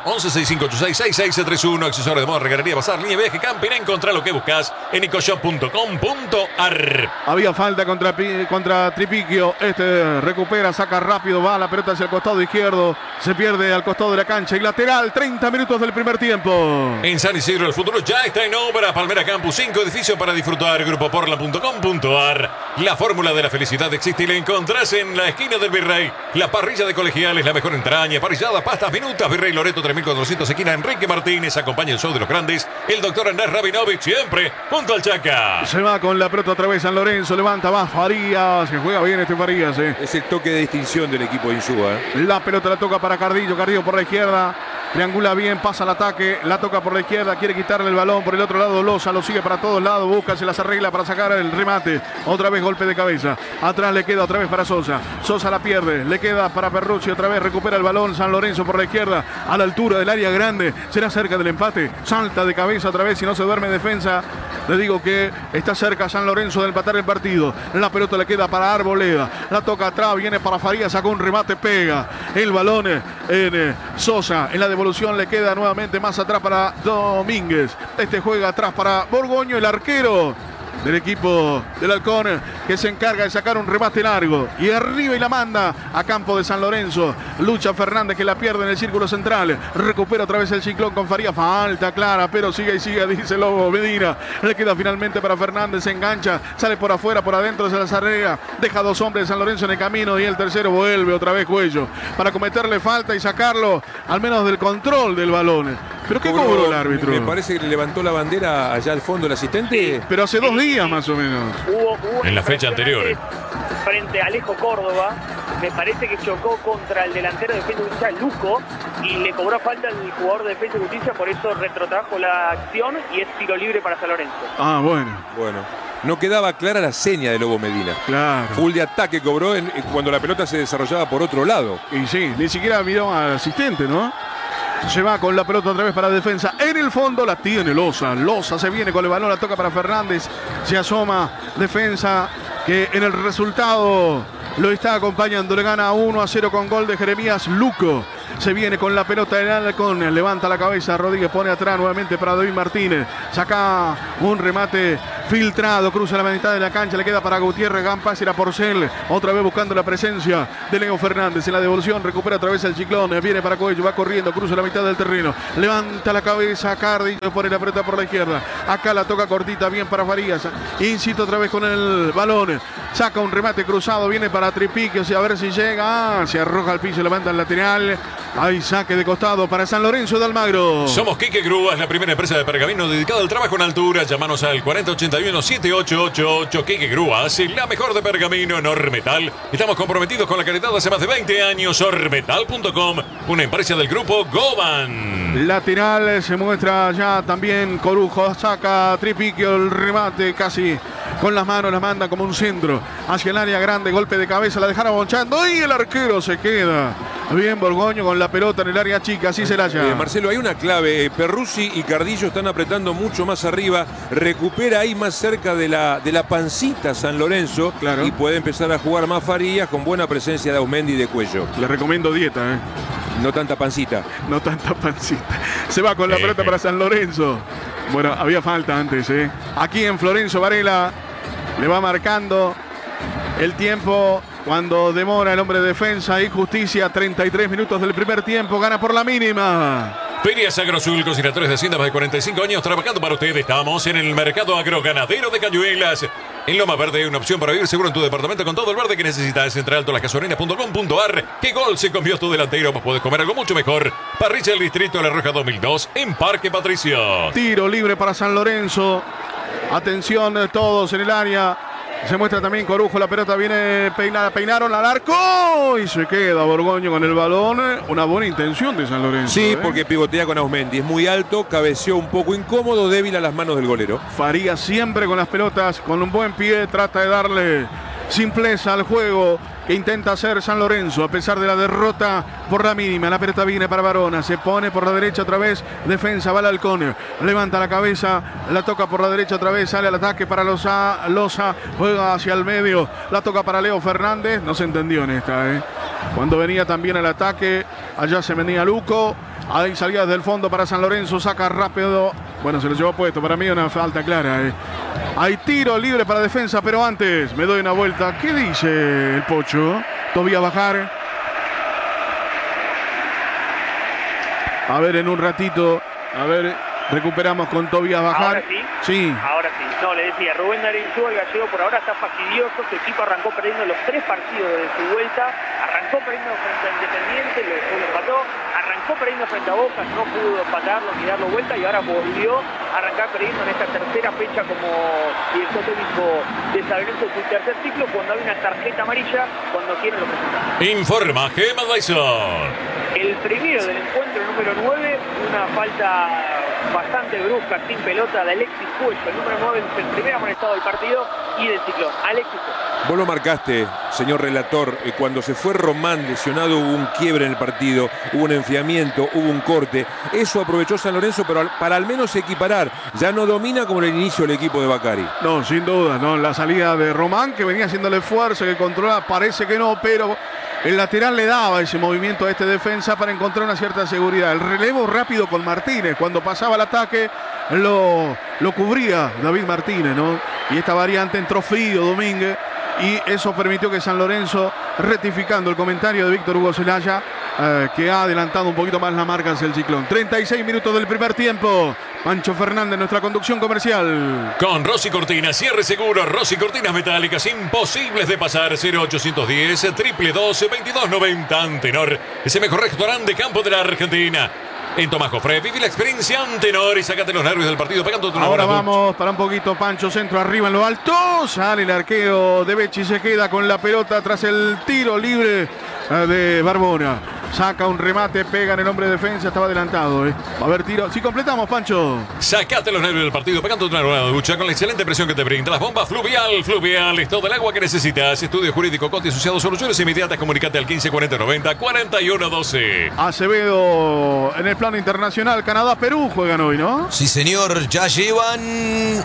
1165866631. Accesorios de moda, regarería, bazar, línea viaje, camping. Encontrá lo que buscas en ecoshop.com.ar. Había falta contra Tripiquio. Este recupera, saca rápido, va la pelota hacia el costado izquierdo. Se pierde al costado de la cancha y lateral. 30 minutos del primer tiempo. En San Isidro el futuro ya está en obra. Palmera Campus, 5 edificios para disfrutar. Grupoporla.com.ar. La fórmula de la felicidad existe y la encontrás en la esquina del Virrey. La parrilla de Colegiales, la mejor entraña, parrillada, pastas, minutas. Virrey Loreto 3400, esquina Enrique Martínez. Acompaña el show de los grandes. El doctor Andrés Rabinovich, siempre junto al Chaca. Se va con la pelota otra vez San Lorenzo. Levanta, va Farías, que juega bien este Farías. Es el toque de distinción del equipo de Insúa. La pelota la toca para Cardillo. Cardillo por la izquierda. Triangula bien, pasa al ataque, la toca por la izquierda, quiere quitarle el balón por el otro lado, Loza lo sigue para todos lados, busca, se las arregla para sacar el remate, otra vez golpe de cabeza, atrás le queda otra vez para Sosa, Sosa la pierde, le queda para Perrucci, otra vez recupera el balón, San Lorenzo por la izquierda, a la altura del área grande, será cerca del empate, salta de cabeza otra vez, si no se duerme Defensa, le digo que está cerca San Lorenzo de empatar el partido, la pelota le queda para Arboleda, la toca atrás, viene para Farías, sacó un remate, pega el balón en Sosa, en la devolución le queda nuevamente más atrás para Domínguez. Este juega atrás para Borgoño, el arquero del equipo del Halcón, que se encarga de sacar un remate largo y arriba y la manda a campo de San Lorenzo. Lucha Fernández, que la pierde en el círculo central, recupera otra vez el Ciclón con Farías, falta clara, pero sigue y sigue, dice Lobo Medina. Le queda finalmente para Fernández, se engancha, sale por afuera, por adentro, se la zarrea, deja 2 hombres de San Lorenzo en el camino y el tercero vuelve otra vez Cuello para cometerle falta y sacarlo al menos del control del balón. ¿Pero qué cobró el árbitro? Me parece que le levantó la bandera allá al fondo el asistente. Pero hace 2 días más o menos. Hubo En la fecha anterior. Frente a Alejo Córdoba, me parece que chocó contra el delantero de Defensa y Justicia, Luco, y le cobró falta al jugador de Defensa y Justicia, por eso retrotrajo la acción y es tiro libre para San Lorenzo. Ah, bueno. Bueno, no quedaba clara la seña de Lobo Medina. Claro. Full de ataque cobró cuando la pelota se desarrollaba por otro lado. Y sí, ni siquiera miró al asistente, ¿no? Se va con la pelota otra vez para Defensa. En el fondo la tiene Loza. Loza se viene con el balón, la toca para Fernández. Se asoma Defensa, que en el resultado lo está acompañando. Le gana 1-0 con gol de Jeremías Luco. Se viene con la pelota en Halcón. Levanta la cabeza. Rodríguez pone atrás nuevamente para David Martínez. Saca un remate filtrado. Cruza la mitad de la cancha. Le queda para Gutiérrez. Gampas era Porcel. Otra vez buscando la presencia de Leo Fernández. En la devolución recupera otra vez el Ciclón. Viene para Coello. Va corriendo. Cruza la mitad del terreno. Levanta la cabeza. Cardi. Pone la pelota por la izquierda. Acá la toca cortita. Bien para Farías. Incita otra vez con el balón. Saca un remate cruzado. Viene para Tripique. A ver si llega. Se arroja al piso. Levanta el lateral. Hay saque de costado para San Lorenzo de Almagro. Somos Quique Grúas, la primera empresa de pergamino dedicada al trabajo en altura. Llámanos al 4081-7888. Quique Grúas, la mejor de pergamino en Ormetal. Estamos comprometidos con la calidad hace más de 20 años. Ormetal.com, una empresa del grupo Goban. Lateral se muestra ya también Corujo. Saca Tripiquio el remate casi con las manos, la manda como un centro hacia el área grande. Golpe de cabeza, la dejaron bonchando y el arquero se queda. Bien Borgoño con la pelota en el área chica, así será ya. Marcelo, hay una clave. Perruzzi y Cardillo están apretando mucho más arriba. Recupera ahí más cerca de la pancita San Lorenzo. Claro. Y puede empezar a jugar más Farías con buena presencia de Aumendi y de Cuello. Le recomiendo dieta, No tanta pancita. No tanta pancita. Se va con la pelota para San Lorenzo. Bueno, había falta antes, Aquí en Florencio Varela le va marcando el tiempo. Cuando demora el hombre de Defensa y Justicia, 33 minutos del primer tiempo, gana por la mínima. Ferias Agrosul, cocinadores de Hacienda, más de 45 años trabajando para usted. Estamos en el mercado agroganadero de Cañuelas. En Loma Verde hay una opción para vivir seguro en tu departamento con todo el verde que necesitas. Entre altolasgasolinas.com.ar. ¿Qué gol se comió tu delantero? Vos podés comer algo mucho mejor. Parrilla del Distrito de La Roja 2002 en Parque Patricio. Tiro libre para San Lorenzo. Atención todos en el área. Se muestra también Corujo, la pelota viene peinada, peinaron al arco y se queda Borgoño con el balón. Una buena intención de San Lorenzo. Sí, porque pivotea con Aumendi. Es muy alto, cabeció un poco incómodo, débil a las manos del golero. Farías siempre con las pelotas, con un buen pie, trata de darle simpleza al juego que intenta hacer San Lorenzo a pesar de la derrota por la mínima. La pelota viene para Barona, se pone por la derecha otra vez, Defensa, va al Halcón, levanta la cabeza, la toca por la derecha otra vez, sale al ataque para Loza, juega hacia el medio, la toca para Leo Fernández, no se entendió en esta, Cuando venía también al ataque, allá se venía Luco. Ahí salía desde el fondo para San Lorenzo, saca rápido. Bueno, se lo llevó puesto, para mí una falta clara. Hay tiro libre para Defensa, pero antes me doy una vuelta. ¿Qué dice el Pocho? Tobías Bajar. A ver, en un ratito, a ver, recuperamos con Tobías Bajar. ¿Ahora sí? Sí. Ahora sí. No, le decía, Rubén Darío, el gallego, por ahora está fastidioso. Su equipo arrancó perdiendo los 3 partidos de su vuelta. Arrancó perdiendo frente a Independiente, lo empató. Arrancó perdiendo frente a Boca, no pudo empatarlo ni darlo vuelta y ahora volvió a arrancar perdiendo en esta tercera fecha como director técnico de San Lorenzo en su tercer ciclo, cuando hay una tarjeta amarilla, cuando quiere lo presenta. Informa Gemma Dyson. El primero del encuentro, número 9, una falta bastante brusca, sin pelota, de Alexis Cuello. El número 9 es el primer amonestado del partido y del Ciclón. Alexis Cuello. Vos lo marcaste, señor relator, cuando se fue Román lesionado hubo un quiebre en el partido, hubo un enfriamiento, hubo un corte. Eso aprovechó San Lorenzo para al menos equiparar. Ya no domina como en el inicio el equipo de Bacari. No, sin duda, no. La salida de Román, que venía haciendo el esfuerzo, que controla, parece que no, pero el lateral le daba ese movimiento a este Defensa para encontrar una cierta seguridad. El relevo rápido con Martínez. Cuando pasaba el ataque, lo cubría David Martínez, ¿no? Y esta variante entró frío Domínguez. Y eso permitió que San Lorenzo, rectificando el comentario de Víctor Hugo Celaya, que ha adelantado un poquito más la marca hacia el Ciclón. 36 minutos del primer tiempo. Pancho Fernández, nuestra conducción comercial. Con Rossi Cortinas, cierre seguro, Rossi Cortinas metálicas, imposibles de pasar. 0810 222 2290. Antenor es el mejor restaurante de campo de la Argentina. En Tomás Jofre, viví la experiencia Antenor y sacate los nervios del partido pegando una Ahora buena vamos para un poquito, Pancho, centro arriba en lo alto. Sale el arquero de Becci, se queda con la pelota tras el tiro libre de Barbona. Saca un remate, pega en el hombre de defensa, estaba adelantado. Va a haber tiro. Si completamos, Pancho. Sacate los nervios del partido pegando una nueva ducha con la excelente presión que te brinda las bombas Fluvial. Fluvial es todo el agua que necesitas. Estudio jurídico Conti asociado, soluciones inmediatas. Comunicate al 154090-4112. Acevedo en el plano internacional. Canadá-Perú juegan hoy, ¿no? Sí, señor, ya llevan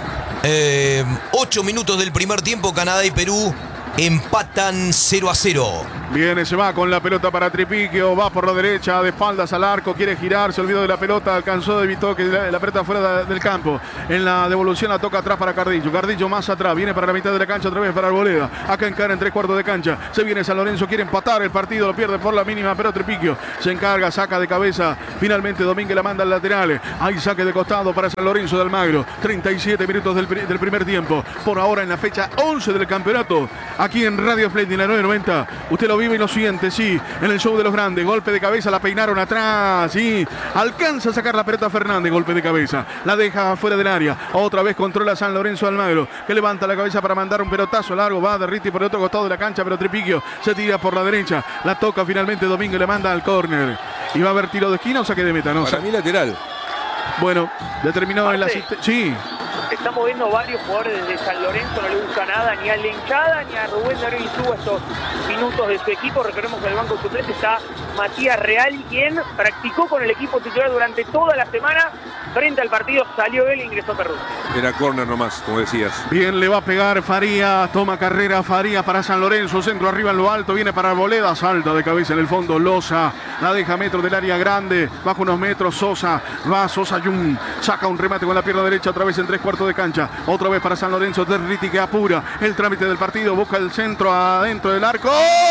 8 minutos del primer tiempo. Canadá y Perú empatan 0-0. Viene, se va con la pelota para Tripiquio, va por la derecha, de espaldas al arco, quiere girar, se olvidó de la pelota, alcanzó, evitó que la pelota fuera del campo. En la devolución la toca atrás para Cardillo. Cardillo más atrás, viene para la mitad de la cancha, otra vez para Arboleda. Acá encara en 3/4 de cancha. Se viene San Lorenzo, quiere empatar el partido, lo pierde por la mínima, pero Tripiquio se encarga, saca de cabeza. Finalmente Domínguez la manda al lateral. Hay saque de costado para San Lorenzo de Almagro. 37 minutos del primer tiempo. Por ahora en la fecha 11 del campeonato. Aquí en Radio Splendid, la 990. Usted lo vive y lo siente, sí. En el show de los grandes. Golpe de cabeza, la peinaron atrás, sí. Alcanza a sacar la pelota Fernández. Golpe de cabeza. La deja fuera del área. Otra vez controla San Lorenzo Almagro, que levanta la cabeza para mandar un pelotazo largo. Va de Riti por el otro costado de la cancha, pero Tripiquio se tira por la derecha. La toca finalmente Domínguez, le manda al córner. ¿Y va a haber tiro de esquina o saque de meta? No, para mí lateral. Bueno, determinado el asistente. Sí. Se están moviendo varios jugadores desde San Lorenzo, no le gusta nada ni a la hinchada ni a Rubén Darío Insúa estos minutos de su equipo. Recordemos que en el banco suplente está Matías Real, quien practicó con el equipo titular durante toda la semana. Frente al partido salió él e ingresó Perruz. Era córner nomás, como decías. Bien, le va a pegar Faría, toma carrera Faría para San Lorenzo, centro arriba en lo alto, viene para Arboleda, salta de cabeza en el fondo, Loza, la deja metro del área grande, bajo unos metros, Sosa, va Sosa Jun, saca un remate con la pierna derecha, otra vez en 3/4 de cancha, otra vez para San Lorenzo, Territi que apura el trámite del partido, busca el centro adentro del arco.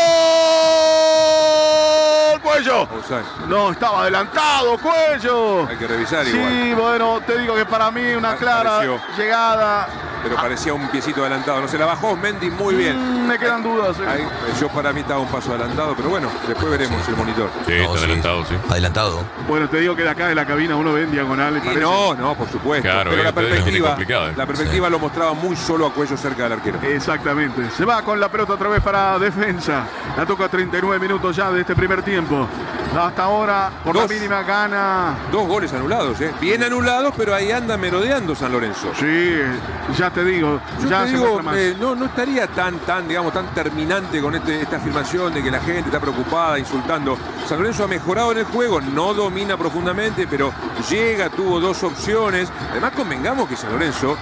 Cuello. No, estaba adelantado, Cuello. Hay que revisar sí, igual. Sí, bueno, te digo que para mí una clara llegada. Pero parecía un piecito adelantado. No se la bajó Mendy muy bien. Me quedan dudas. Ahí, yo para mí estaba un paso adelantado, pero bueno, después veremos el monitor. Sí, está adelantado, sí. Adelantado. Bueno, te digo que de acá de la cabina uno ve en diagonal. Y no, por supuesto. Claro, pero la perspectiva lo mostraba muy solo a Cuello cerca del arquero. Exactamente. Se va con la pelota otra vez para defensa. La toca 39 minutos ya de este primer tiempo. Hasta ahora, por la mínima gana. 2 goles anulados, ¿eh? Bien anulados, pero ahí anda merodeando San Lorenzo. Sí, ya te digo. Yo ya te digo, no estaría tan terminante con esta afirmación de que la gente está preocupada, insultando. San Lorenzo ha mejorado en el juego, no domina profundamente, pero llega, tuvo 2 opciones. Además, convengamos que San Lorenzo,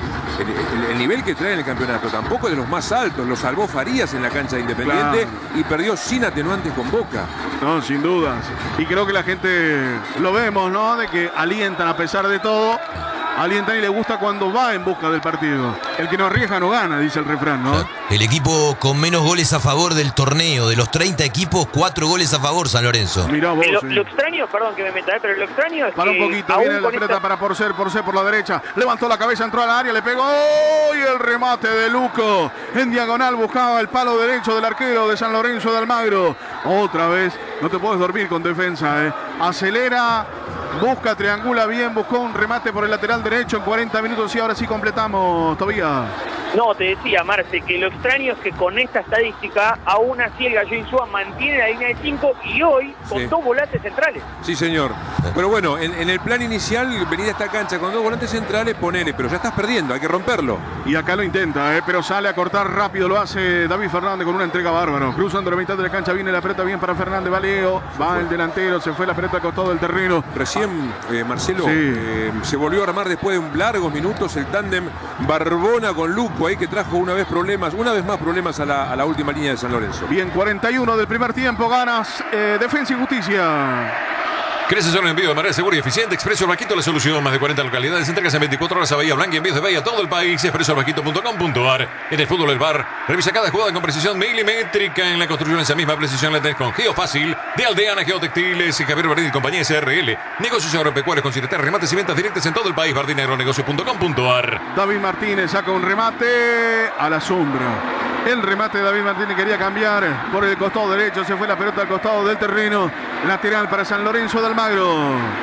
el nivel que trae en el campeonato, tampoco es de los más altos. Lo salvó Farías en la cancha de Independiente y perdió sin atenuantes con Boca. No, sin dudas. Y creo que la gente lo vemos, ¿no? De que alientan a pesar de todo. Alientan y le gusta cuando va en busca del partido. El que no arriesga no gana, dice el refrán, ¿no? El equipo con menos goles a favor del torneo. De los 30 equipos, 4 goles a favor San Lorenzo. Mirá vos, lo extraño, perdón que me meta, pero lo extraño es para que... un poquito, viene la pelota para Porcer por la derecha. Levantó la cabeza, entró al área, le pegó. ¡Oh! Y el remate de Luco. En diagonal buscaba el palo derecho del arquero de San Lorenzo de Almagro. Otra vez, no te puedes dormir con defensa, ¿eh? Acelera. Busca, triangula bien, buscó un remate por el lateral derecho en 40 minutos y ahora sí completamos, Tobías. No, te decía, Marce, que lo extraño es que con esta estadística, aún así el Gallo Insúa mantiene la línea de 5 y hoy con 2 volantes centrales. Sí, señor. Pero bueno, en el plan inicial, venir a esta cancha con 2 volantes centrales, ponele, pero ya estás perdiendo, hay que romperlo. Y acá lo intenta, pero sale a cortar rápido, lo hace David Fernández con una entrega bárbaro. Cruzando la mitad de la cancha, viene la pelota bien para Fernández, va Leo, va el delantero, se fue la pelota al costado del terreno. Recién, Marcelo, se volvió a armar después de largos minutos el tándem Barbona con Luco, ahí que trajo una vez más problemas a la última línea de San Lorenzo. Bien, 41 del primer tiempo, ganas Defensa y Justicia. ¿Querés hacer un envío de manera segura y eficiente? Expreso Barquito, la solución. Más de 40 localidades. Entregas en 24 horas a Bahía Blanca y envíos de Bahía a todo el país. expresobarquito.com.ar. En el fútbol del bar. Revisa cada jugada con precisión milimétrica. En la construcción, esa misma precisión la tenés con Geofácil, de Aldeana Geotextiles y Javier Barini y compañía SRL. Negocios agropecuarios con ciretas, remates y ventas directas en todo el país. Bardinegronegocios.com.ar. David Martínez saca un remate a la sombra. El remate de David Martínez quería cambiar por el costado derecho. Se fue la pelota al costado del terreno. Lateral para San Lorenzo de Almagro.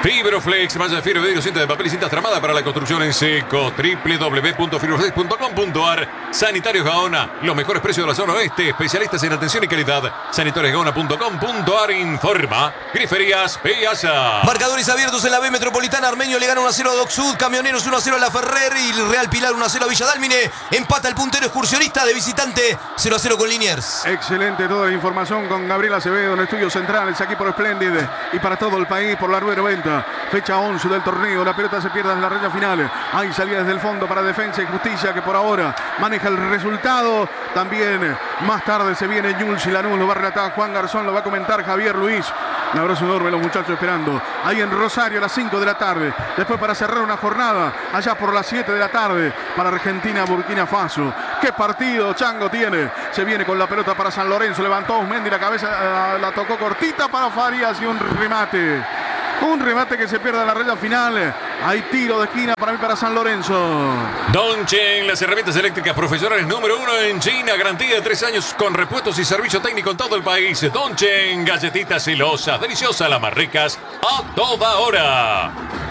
Fibroflex, malla de fibra, vidrio, cinta de papel y cintas tramadas para la construcción en seco. www.fibroflex.com.ar. Sanitarios Gaona, los mejores precios de la zona oeste. Especialistas en atención y calidad. sanitariosgaona.com.ar. Informa Griferías Piazza. Marcadores abiertos en la B Metropolitana. Armenio le gana 1-0 a Doc Sud. Camioneros 1-0 a La Ferrer. Y Real Pilar 1-0 a Villa Dálmine. Empata el puntero excursionista de visitante 0-0 con Liniers. Excelente toda la información con Gabriel Acevedo en Estudios Centrales, aquí por Splendid y para todo el país por la Rueda 90. Fecha 11 del torneo, la pelota se pierde en la raya final. Hay salida desde el fondo para Defensa y Justicia, que por ahora maneja el resultado. También más tarde se viene Jules y Lanús, lo va a relatar Juan Garzón, lo va a comentar Javier Luis. Un abrazo enorme a los muchachos esperando. Ahí en Rosario a las 5 de la tarde. Después para cerrar una jornada, allá por las 7 de la tarde, para Argentina, Burkina Faso. ¿Qué partido Chango tiene? Se viene con la pelota para San Lorenzo. Levantó Osmendi, la cabeza la tocó cortita para Farias y un remate. Un remate que se pierde en la raya final. Hay tiro de esquina para mí para San Lorenzo. Dongchen, las herramientas eléctricas profesionales número 1 en China. Garantía de 3 años con repuestos y servicio técnico en todo el país. Dongchen, galletitas celosas, deliciosas, las más ricas a toda hora.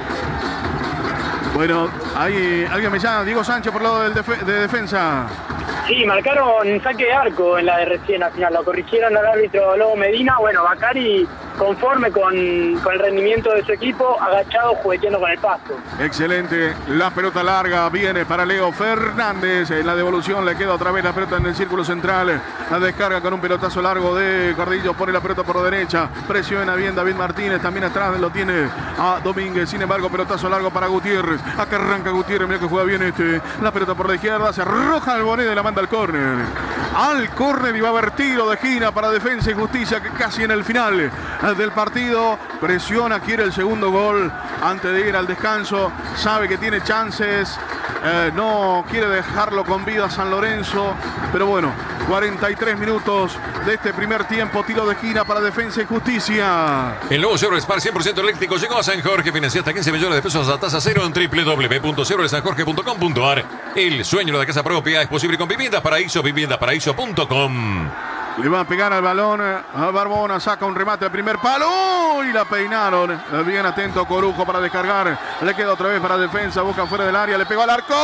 Bueno, ahí alguien me llama, Diego Sánchez por el lado de Defensa. Sí, marcaron saque de arco en la de recién al final, lo corrigieron al árbitro Lobo Medina. Bueno, Bacari conforme con el rendimiento de su equipo, agachado, jugueteando con el pasto. Excelente, la pelota larga viene para Leo Fernández. En la devolución le queda otra vez la pelota en el círculo central. La descarga con un pelotazo largo de Cordillo, pone la pelota por derecha. Presiona bien David Martínez, también atrás lo tiene a Domínguez. Sin embargo, pelotazo largo para Gutiérrez. Acá arranca Gutiérrez, mira que juega bien la pelota por la izquierda, se arroja el Bonet y la manda al córner. Al córner y va a haber tiro de esquina para Defensa y Justicia, que casi en el final del partido presiona, quiere el segundo gol antes de ir al descanso, sabe que tiene chances, no quiere dejarlo con vida a San Lorenzo, pero bueno, 43 minutos de este primer tiempo, tiro de esquina para Defensa y Justicia. El nuevo Chevrolet Spark 100% eléctrico llegó a San Jorge, financiado hasta 15 millones de pesos a tasa cero en www.chevroletsanjorge.com.ar. El sueño de la casa propia es posible con Viviendas Paraíso, viviendaparaíso.com. Le va a pegar al balón a Barbona, saca un remate al primer palo y la peinaron. Bien atento Corujo para descargar. Le queda otra vez para Defensa, busca fuera del área, le pegó al arco.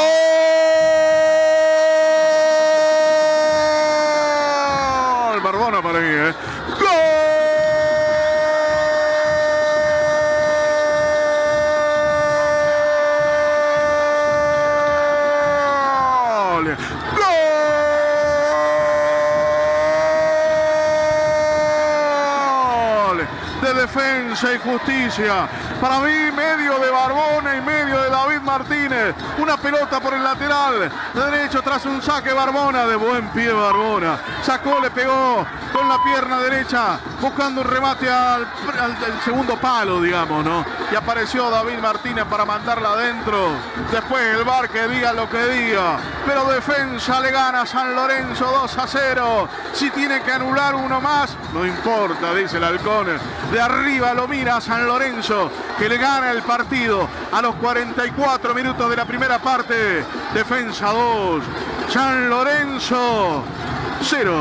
Barbona para mí, ¡Gol! De Defensa y Justicia. Para mí, medio de Barbona y medio de David Martínez. Una pelota por el lateral derecho tras un saque Barbona. De buen pie Barbona. Sacó, le pegó con la pierna derecha, buscando un remate al segundo palo, digamos, ¿no? Y apareció David Martínez para mandarla adentro. Después el VAR que diga lo que diga. Pero Defensa le gana a San Lorenzo 2-0. Si tiene que anular uno más, no importa, dice el halcón. De arriba lo mira a San Lorenzo, que le gana el partido a los 44 minutos de la primera parte. Defensa 2, San Lorenzo 0.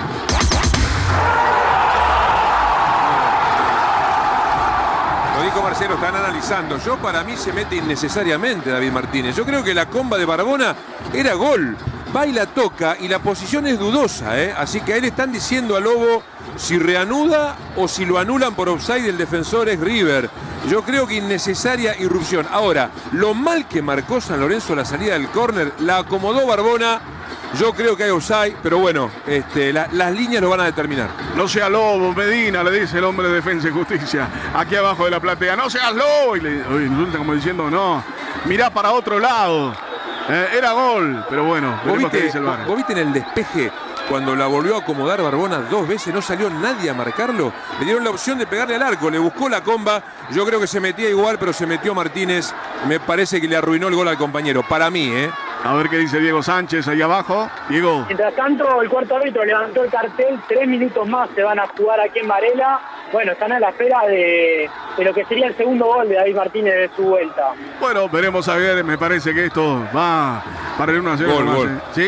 Lo dijo Marcelo, están analizando. Para mí se mete innecesariamente David Martínez. Yo creo que la comba de Barbona era gol. Va y la toca y la posición es dudosa, Así que a él están diciendo a Lobo si reanuda o si lo anulan por offside. El defensor es River. Yo creo que innecesaria irrupción. Ahora, lo mal que marcó San Lorenzo la salida del córner, la acomodó Barbona. Yo creo que hay offside, pero bueno, las líneas lo van a determinar. No sea Lobo, Medina, le dice el hombre de Defensa y Justicia, aquí abajo de la platea. No seas Lobo. Y le insulta como diciendo, no, mirá para otro lado. Era gol, pero bueno, veremos qué dice el VAR. ¿Vos viste en el despeje cuando la volvió a acomodar Barbona 2 veces? No salió nadie a marcarlo. Le dieron la opción de pegarle al arco, le buscó la comba. Yo creo que se metía igual, pero se metió Martínez. Me parece que le arruinó el gol al compañero. Para mí, A ver qué dice Diego Sánchez ahí abajo. Diego. Mientras tanto, el cuarto árbitro levantó el cartel. 3 minutos más se van a jugar aquí en Varela. Bueno, están a la espera de lo que sería el segundo gol de David Martínez de su vuelta. Bueno, veremos a ver. Me parece que esto va para el 1-0. Gol. ¿Sí?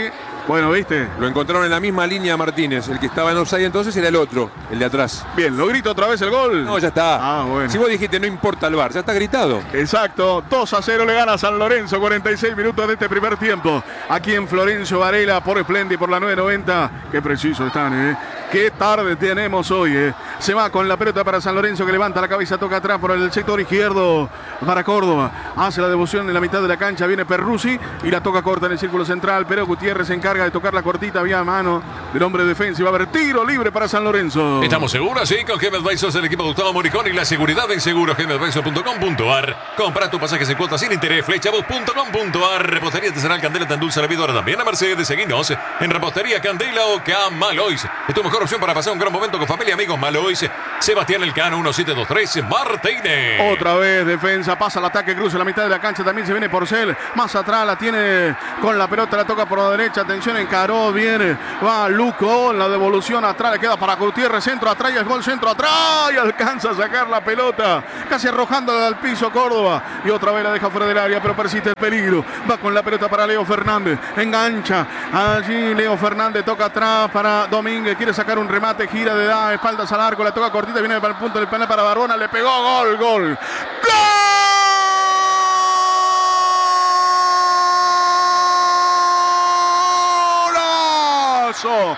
Bueno, ¿viste? Lo encontraron en la misma línea Martínez. El que estaba en offside entonces era el otro, el de atrás. Bien, ¿lo grito otra vez el gol? No, ya está. Ah, bueno. Si vos dijiste no importa el VAR, ya está gritado. Exacto, 2-0 le gana San Lorenzo, 46 minutos de este primer tiempo. Aquí en Florencio Varela, por Splendid, por la 990. Qué preciso están, ¿eh? Qué tarde tenemos hoy, ¿eh? Se va con la pelota para San Lorenzo, que levanta la cabeza, toca atrás por el sector izquierdo para Córdoba. Hace la devolución en la mitad de la cancha, viene Perruzzi y la toca corta en el círculo central, pero Gutiérrez se encarga de tocar la cortita, vía mano del hombre de defensa y va a haber tiro libre para San Lorenzo. ¿Estamos seguros? Sí, con Game Advisors, el equipo de Gustavo Moricón y la seguridad en seguros. GameAdvisors.com.ar. Compra tus pasajes en cuotas sin interés. Flechabus.com.ar. Repostería Artesanal Candela te endulza la vida. Ahora también a Mercedes. Seguinos en Repostería Candela o Camalois. Es tu mejor opción para pasar un gran momento con familia y amigos. Malois. Sebastián Elcano, 1723. Martínez. Otra vez defensa, pasa el ataque, cruza la mitad de la cancha. También se viene Porcel. Más atrás la tiene con la pelota, la toca por la derecha. Atención, encaró, viene. Va Luco, la devolución atrás, le queda para Gutiérrez. Centro atrás y el gol, centro atrás. Y alcanza a sacar la pelota. Casi arrojándola al piso Córdoba. Y otra vez la deja fuera del área, pero persiste el peligro. Va con la pelota para Leo Fernández. Engancha. Allí Leo Fernández toca atrás para Domínguez. Quiere sacar un remate, gira de da, espaldas al arco, la toca cortita, viene para el punto del penal para Barbona. Le pegó, gol, gol. ¡Gol! ¡Golazo!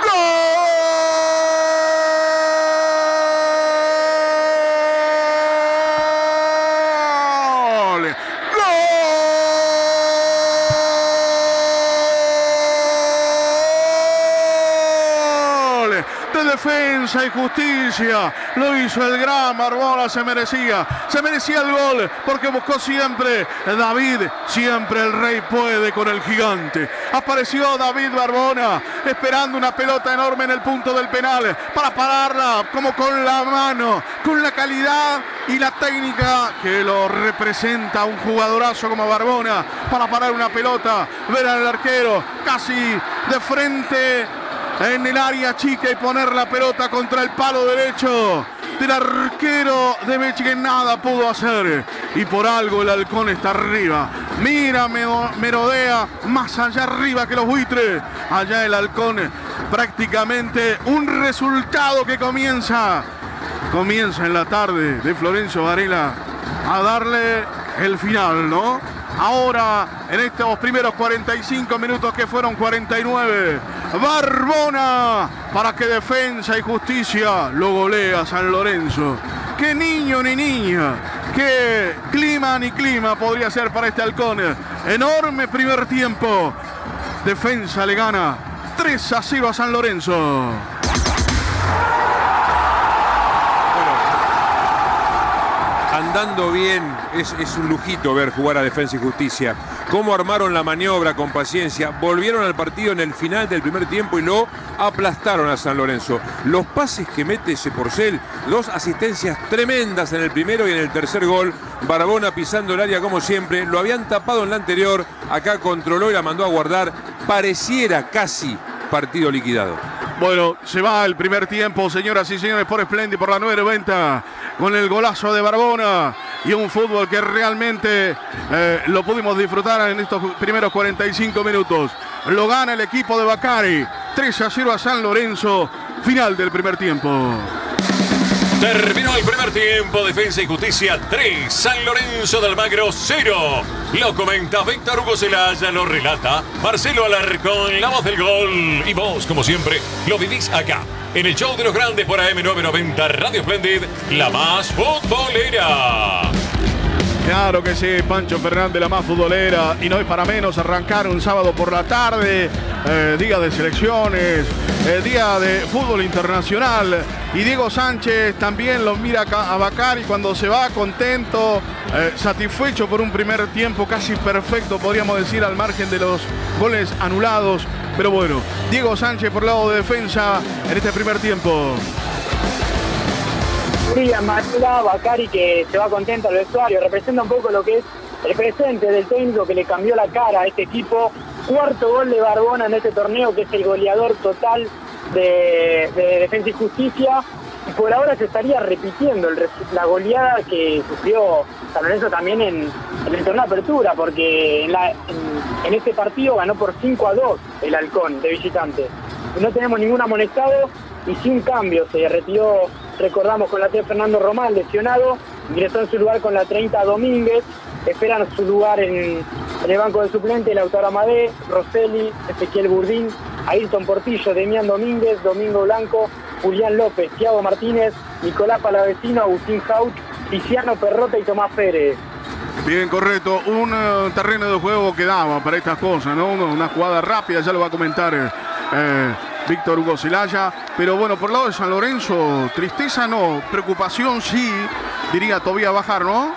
Defensa y Justicia, lo hizo el gran Barbona, se merecía el gol, porque buscó siempre David, siempre el rey puede con el gigante. Apareció David Barbona, esperando una pelota enorme en el punto del penal, para pararla, como con la mano, con la calidad y la técnica que lo representa un jugadorazo como Barbona, para parar una pelota, ver al arquero casi de frente en el área chica y poner la pelota contra el palo derecho del arquero de Mechi, que nada pudo hacer. Y por algo el halcón está arriba. Mira, merodea más allá arriba que los buitres. Allá el halcón, prácticamente un resultado que comienza en la tarde de Florencio Varela a darle el final, ¿no? Ahora, en estos primeros 45 minutos que fueron 49, Barbona para que Defensa y Justicia lo golea San Lorenzo. Qué niño ni niña, qué clima ni clima podría ser para este halcón. Enorme primer tiempo. Defensa le gana 3-0 a San Lorenzo. Andando bien, es un lujito ver jugar a Defensa y Justicia. Cómo armaron la maniobra con paciencia, volvieron al partido en el final del primer tiempo y lo aplastaron a San Lorenzo. Los pases que mete ese Porcel, 2 asistencias tremendas en el primero y en el tercer gol. Barbona pisando el área como siempre, lo habían tapado en la anterior, acá controló y la mandó a guardar. Pareciera casi partido liquidado. Bueno, se va el primer tiempo, señoras y señores, por Splendid, por la 990, con el golazo de Barbona y un fútbol que realmente lo pudimos disfrutar en estos primeros 45 minutos. Lo gana el equipo de Bacari, 3-0 a San Lorenzo, final del primer tiempo. Terminó el primer tiempo, Defensa y Justicia 3, San Lorenzo de Almagro 0. Lo comenta Víctor Hugo Celaya, lo relata Marcelo Alarcón, la voz del gol. Y vos, como siempre, lo vivís acá, en el show de los grandes por AM990 Radio Splendid, la más futbolera. Claro que sí, Pancho Fernández, la más futbolera, y no es para menos arrancar un sábado por la tarde, día de selecciones, día de fútbol internacional, y Diego Sánchez también lo mira a Bacari cuando se va contento, satisfecho por un primer tiempo casi perfecto, podríamos decir, al margen de los goles anulados, pero bueno, Diego Sánchez por el lado de Defensa en este primer tiempo. Sí, Manuela Bacari, que se va contento al vestuario, representa un poco lo que es el presente del técnico que le cambió la cara a este equipo. 4º gol de Barbona en este torneo, que es el goleador total de Defensa y Justicia. Y por ahora se estaría repitiendo la goleada que sufrió San Lorenzo también en el torneo de apertura, porque en este partido ganó por 5-2 el Halcón de visitante. No tenemos ningún amonestado y sin cambio. Se retiró, recordamos, con la T Fernando Román, lesionado, ingresó en su lugar con la 30 Domínguez, esperan su lugar en el banco de suplentes Lautaro Amadé, Rosselli, Ezequiel Burdín, Ayrton Portillo, Demián Domínguez, Domingo Blanco, Julián López, Thiago Martínez, Nicolás Palavecino, Agustín Jauch, Tiziano Perrota y Tomás Pérez. Bien, correcto. Un terreno de juego que daba para estas cosas, ¿no? Una jugada rápida, ya lo va a comentar Víctor Hugo Zelaya. Pero bueno, por el lado de San Lorenzo, tristeza no, preocupación sí, diría Tobías Bajar, ¿no?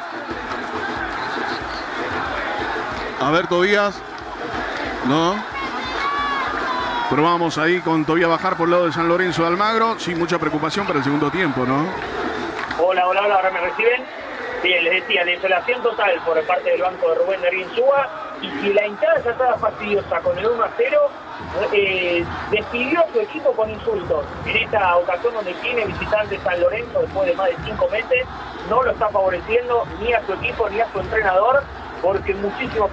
A ver, Tobías. No. Pero vamos ahí con Tobías Bajar por el lado de San Lorenzo de Almagro. Sí, mucha preocupación para el segundo tiempo, ¿no? Hola, ¿ahora me reciben? Bien, les decía, desolación total por parte del banco de Rubén Darín Insúa, y si la hinchada ya estaba fastidiosa con el 1-0, despidió a su equipo con insultos. En esta ocasión donde tiene visitante San Lorenzo después de más de 5 meses, no lo está favoreciendo ni a su equipo ni a su entrenador, porque muchísimos